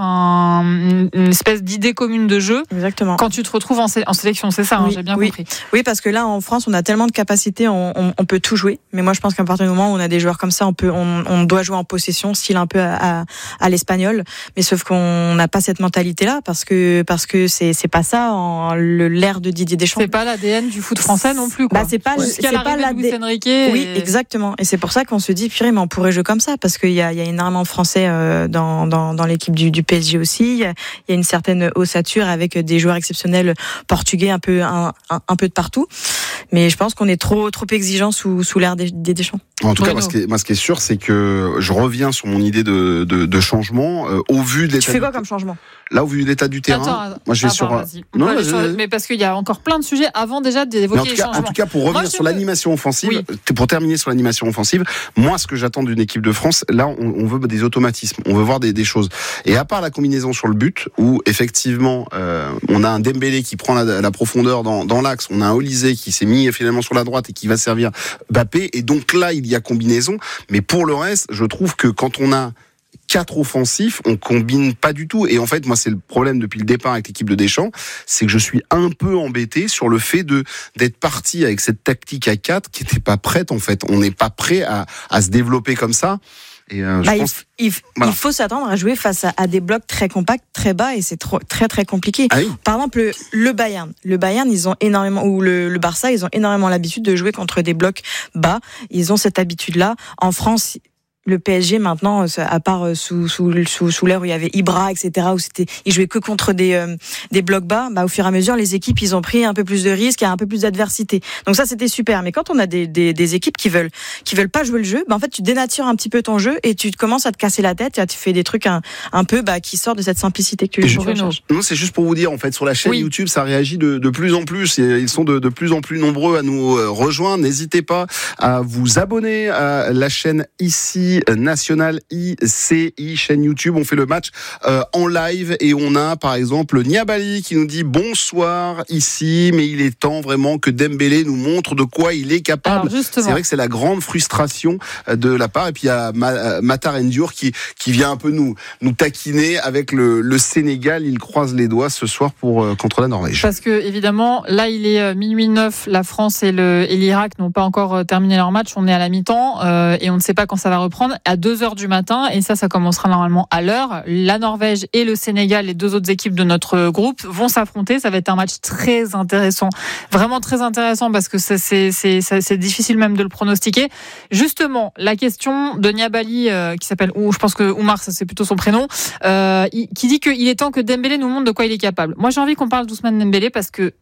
un, une espèce d'idée commune de jeu. Exactement. Quand tu te retrouves en, sé- en sélection, c'est ça, oui, hein, j'ai bien oui. compris. Oui, parce que là, en France, on a tellement de capacités, on, on, on peut tout jouer. Mais moi, je pense qu'à partir du moment où on a des joueurs comme ça, on peut, on, on doit jouer en possession, style un peu à, à, à l'espagnol. Mais sauf qu'on n'a pas cette mentalité-là, parce que parce que c'est c'est pas ça, en, le, l'ère de Didier Deschamps. C'est pas l'A D N du foot français non plus, quoi. Bah, c'est pas, ouais. c'est pas l'A D N. Enrique. Oui, et... exactement. Et c'est pour ça qu'on se dit, purée, mais on pourrait jouer comme ça, parce qu'il y a, il y a énormément de Français euh, dans, dans, dans l'équipe du, du P S G aussi. Il y a, il y a une certaine ossature avec des joueurs exceptionnels portugais un peu, un, un, un peu de partout. Mais je pense qu'on est trop, trop exigeant sous, sous l'ère des, des Deschamps. En tout cas, moi ce, qui est, moi, ce qui est sûr, c'est que je reviens sur mon idée de, de, de changement euh, au vu de l'état. Tu fais quoi du... comme changement? Là, au vu de l'état du terrain, attends, moi je vais attends, sur. Vas-y. Non, vas-y. Sur... Mais parce qu'il y a encore plein de sujets avant déjà d'évoquer les changements. En tout cas, pour revenir moi, sur veux... l'animation offensive, oui. pour terminer sur l'animation offensive, moi ce que j'attends d'une équipe de France, là, on, on veut des automatismes, on veut voir des, des choses. Et à part la combinaison sur le but, où effectivement, euh, on a un Dembélé qui prend la, la profondeur dans, dans l'axe, on a un Olysée qui s'est mis finalement sur la droite et qui va servir Mbappé. Et donc là, il y a combinaison. Mais pour le reste, je trouve que quand on a quatre offensifs, on combine pas du tout. Et en fait, moi, c'est le problème depuis le départ avec l'équipe de Deschamps, c'est que je suis un peu embêté sur le fait de d'être parti avec cette tactique à quatre qui n'était pas prête, en fait. On n'est pas prêt à, à se développer comme ça. Et euh, je bah, pense... il, il, voilà. il faut s'attendre à jouer face à, à des blocs très compacts, très bas, et c'est trop, très très compliqué. Ah oui. Par exemple, le, le Bayern, le Bayern, ils ont énormément, ou le, le Barça, ils ont énormément l'habitude de jouer contre des blocs bas. Ils ont cette habitude-là. En France, le P S G maintenant, à part sous sous sous, sous l'ère où il y avait Ibra, et cetera, où c'était, ils jouaient que contre des euh, des blocs bas. Bah, au fur et à mesure, les équipes, ils ont pris un peu plus de risques, il y a un peu plus d'adversité. Donc ça, c'était super. Mais quand on a des des, des équipes qui veulent qui veulent pas jouer le jeu, bah en fait, tu dénatures un petit peu ton jeu et tu commences à te casser la tête et tu fais des trucs un un peu bah qui sortent de cette simplicité que tu recherches. Non, c'est juste pour vous dire, en fait, sur la chaîne oui. YouTube, ça réagit de de plus en plus. Et ils sont de de plus en plus nombreux à nous rejoindre. N'hésitez pas à vous abonner à la chaîne ici nationale I C I, chaîne YouTube. On fait le match euh, en live et on a par exemple Niabali qui nous dit bonsoir ici, mais il est temps vraiment que Dembélé nous montre de quoi il est capable. C'est vrai que c'est la grande frustration de la part. Et puis il y a Matar Ndour qui qui vient un peu nous nous taquiner avec le, le Sénégal. Il croise les doigts ce soir pour euh, contre la Norvège. Parce que évidemment là il est minuit neuf, la France et le et l'Irak n'ont pas encore terminé leur match. On est à la mi-temps euh, et on ne sait pas quand ça va reprendre. À deux heures du matin, et ça, ça commencera normalement à l'heure. La Norvège et le Sénégal, les deux autres équipes de notre groupe, vont s'affronter. Ça va être un match très intéressant. Vraiment très intéressant parce que c'est, c'est, c'est, c'est difficile même de le pronostiquer. Justement, la question de Niabali, euh, qui s'appelle, ou je pense que Oumar, ça c'est plutôt son prénom, euh, qui dit qu'il est temps que Dembélé nous montre de quoi il est capable. Moi, j'ai envie qu'on parle doucement de Dembélé parce que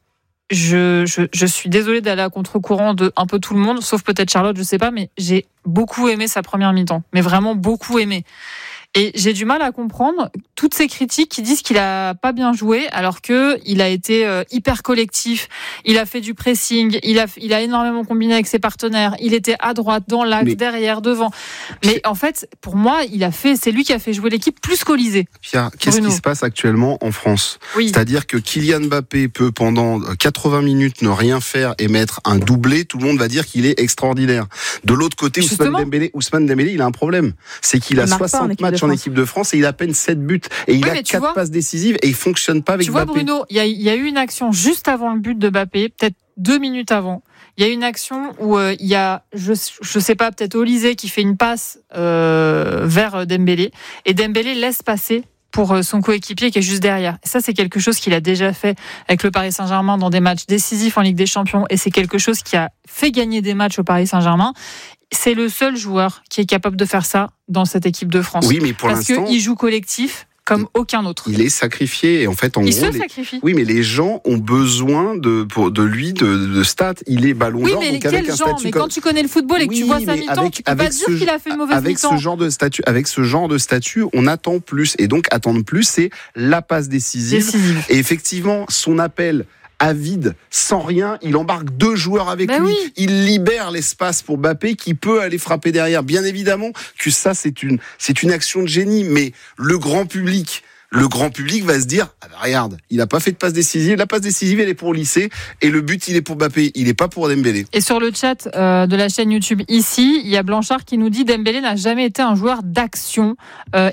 je, je, je suis désolée d'aller à contre-courant de un peu tout le monde, sauf peut-être Charlotte, je sais pas, mais j'ai beaucoup aimé sa première mi-temps, mais vraiment beaucoup aimé. Et j'ai du mal à comprendre toutes ces critiques qui disent qu'il a pas bien joué, alors que il a été euh, hyper collectif, il a fait du pressing, il a, il a énormément combiné avec ses partenaires, il était à droite, dans l'axe, mais... derrière, devant. Mais en fait, pour moi, il a fait, c'est lui qui a fait jouer l'équipe plus qu'Olysée. Pierre, qu'est-ce Bruno. qui se passe actuellement en France ? Oui. C'est-à-dire que Kylian Mbappé peut pendant quatre-vingts minutes ne rien faire et mettre un doublé, tout le monde va dire qu'il est extraordinaire. De l'autre côté, Ousmane Dembélé, Ousmane Dembélé, il a un problème. C'est qu'il a soixante matchs en équipe de France et il a à peine sept buts et il oui, a quatre passes décisives et il fonctionne pas avec tu Mbappé. Tu vois Bruno, il y a, il y a eu une action juste avant le but de Mbappé, peut-être deux minutes avant. Il y a une action où euh, il y a, je je sais pas, peut-être Olysée qui fait une passe euh, vers Dembélé et Dembélé laisse passer pour son coéquipier qui est juste derrière. Et ça, c'est quelque chose qu'il a déjà fait avec le Paris Saint-Germain dans des matchs décisifs en Ligue des Champions et c'est quelque chose qui a fait gagner des matchs au Paris Saint-Germain. C'est le seul joueur qui est capable de faire ça dans cette équipe de France. Oui, mais pour Parce l'instant, qu'il joue collectif comme il, aucun autre. Il est sacrifié et en fait, en il gros, se les, sacrifie. Oui, mais les gens ont besoin de pour, de lui de, de stats. Il est Ballon oui, d'Or. Oui, mais donc avec quel un genre statut Mais comme... quand tu connais le football et que oui, tu vois sa mi-temps, avec, tu peux pas dire qu'il a fait une mauvaise avec mi-temps. Ce genre de statut, avec ce genre de statut, on attend plus et donc attendre plus, c'est la passe décisive. décisive. Et effectivement, son appel à vide, sans rien, il embarque deux joueurs avec ben lui, oui. il libère l'espace pour Mbappé qui peut aller frapper derrière. Bien évidemment que ça c'est une c'est une action de génie, mais le grand public Le grand public va se dire ah bah regarde, il n'a pas fait de passe décisive. La passe décisive, elle est pour Olysée et le but, il est pour Mbappé. Il n'est pas pour Dembélé. Et sur le chat euh, de la chaîne YouTube ici, il y a Blanchard qui nous dit Dembélé n'a jamais été un joueur d'action. Euh,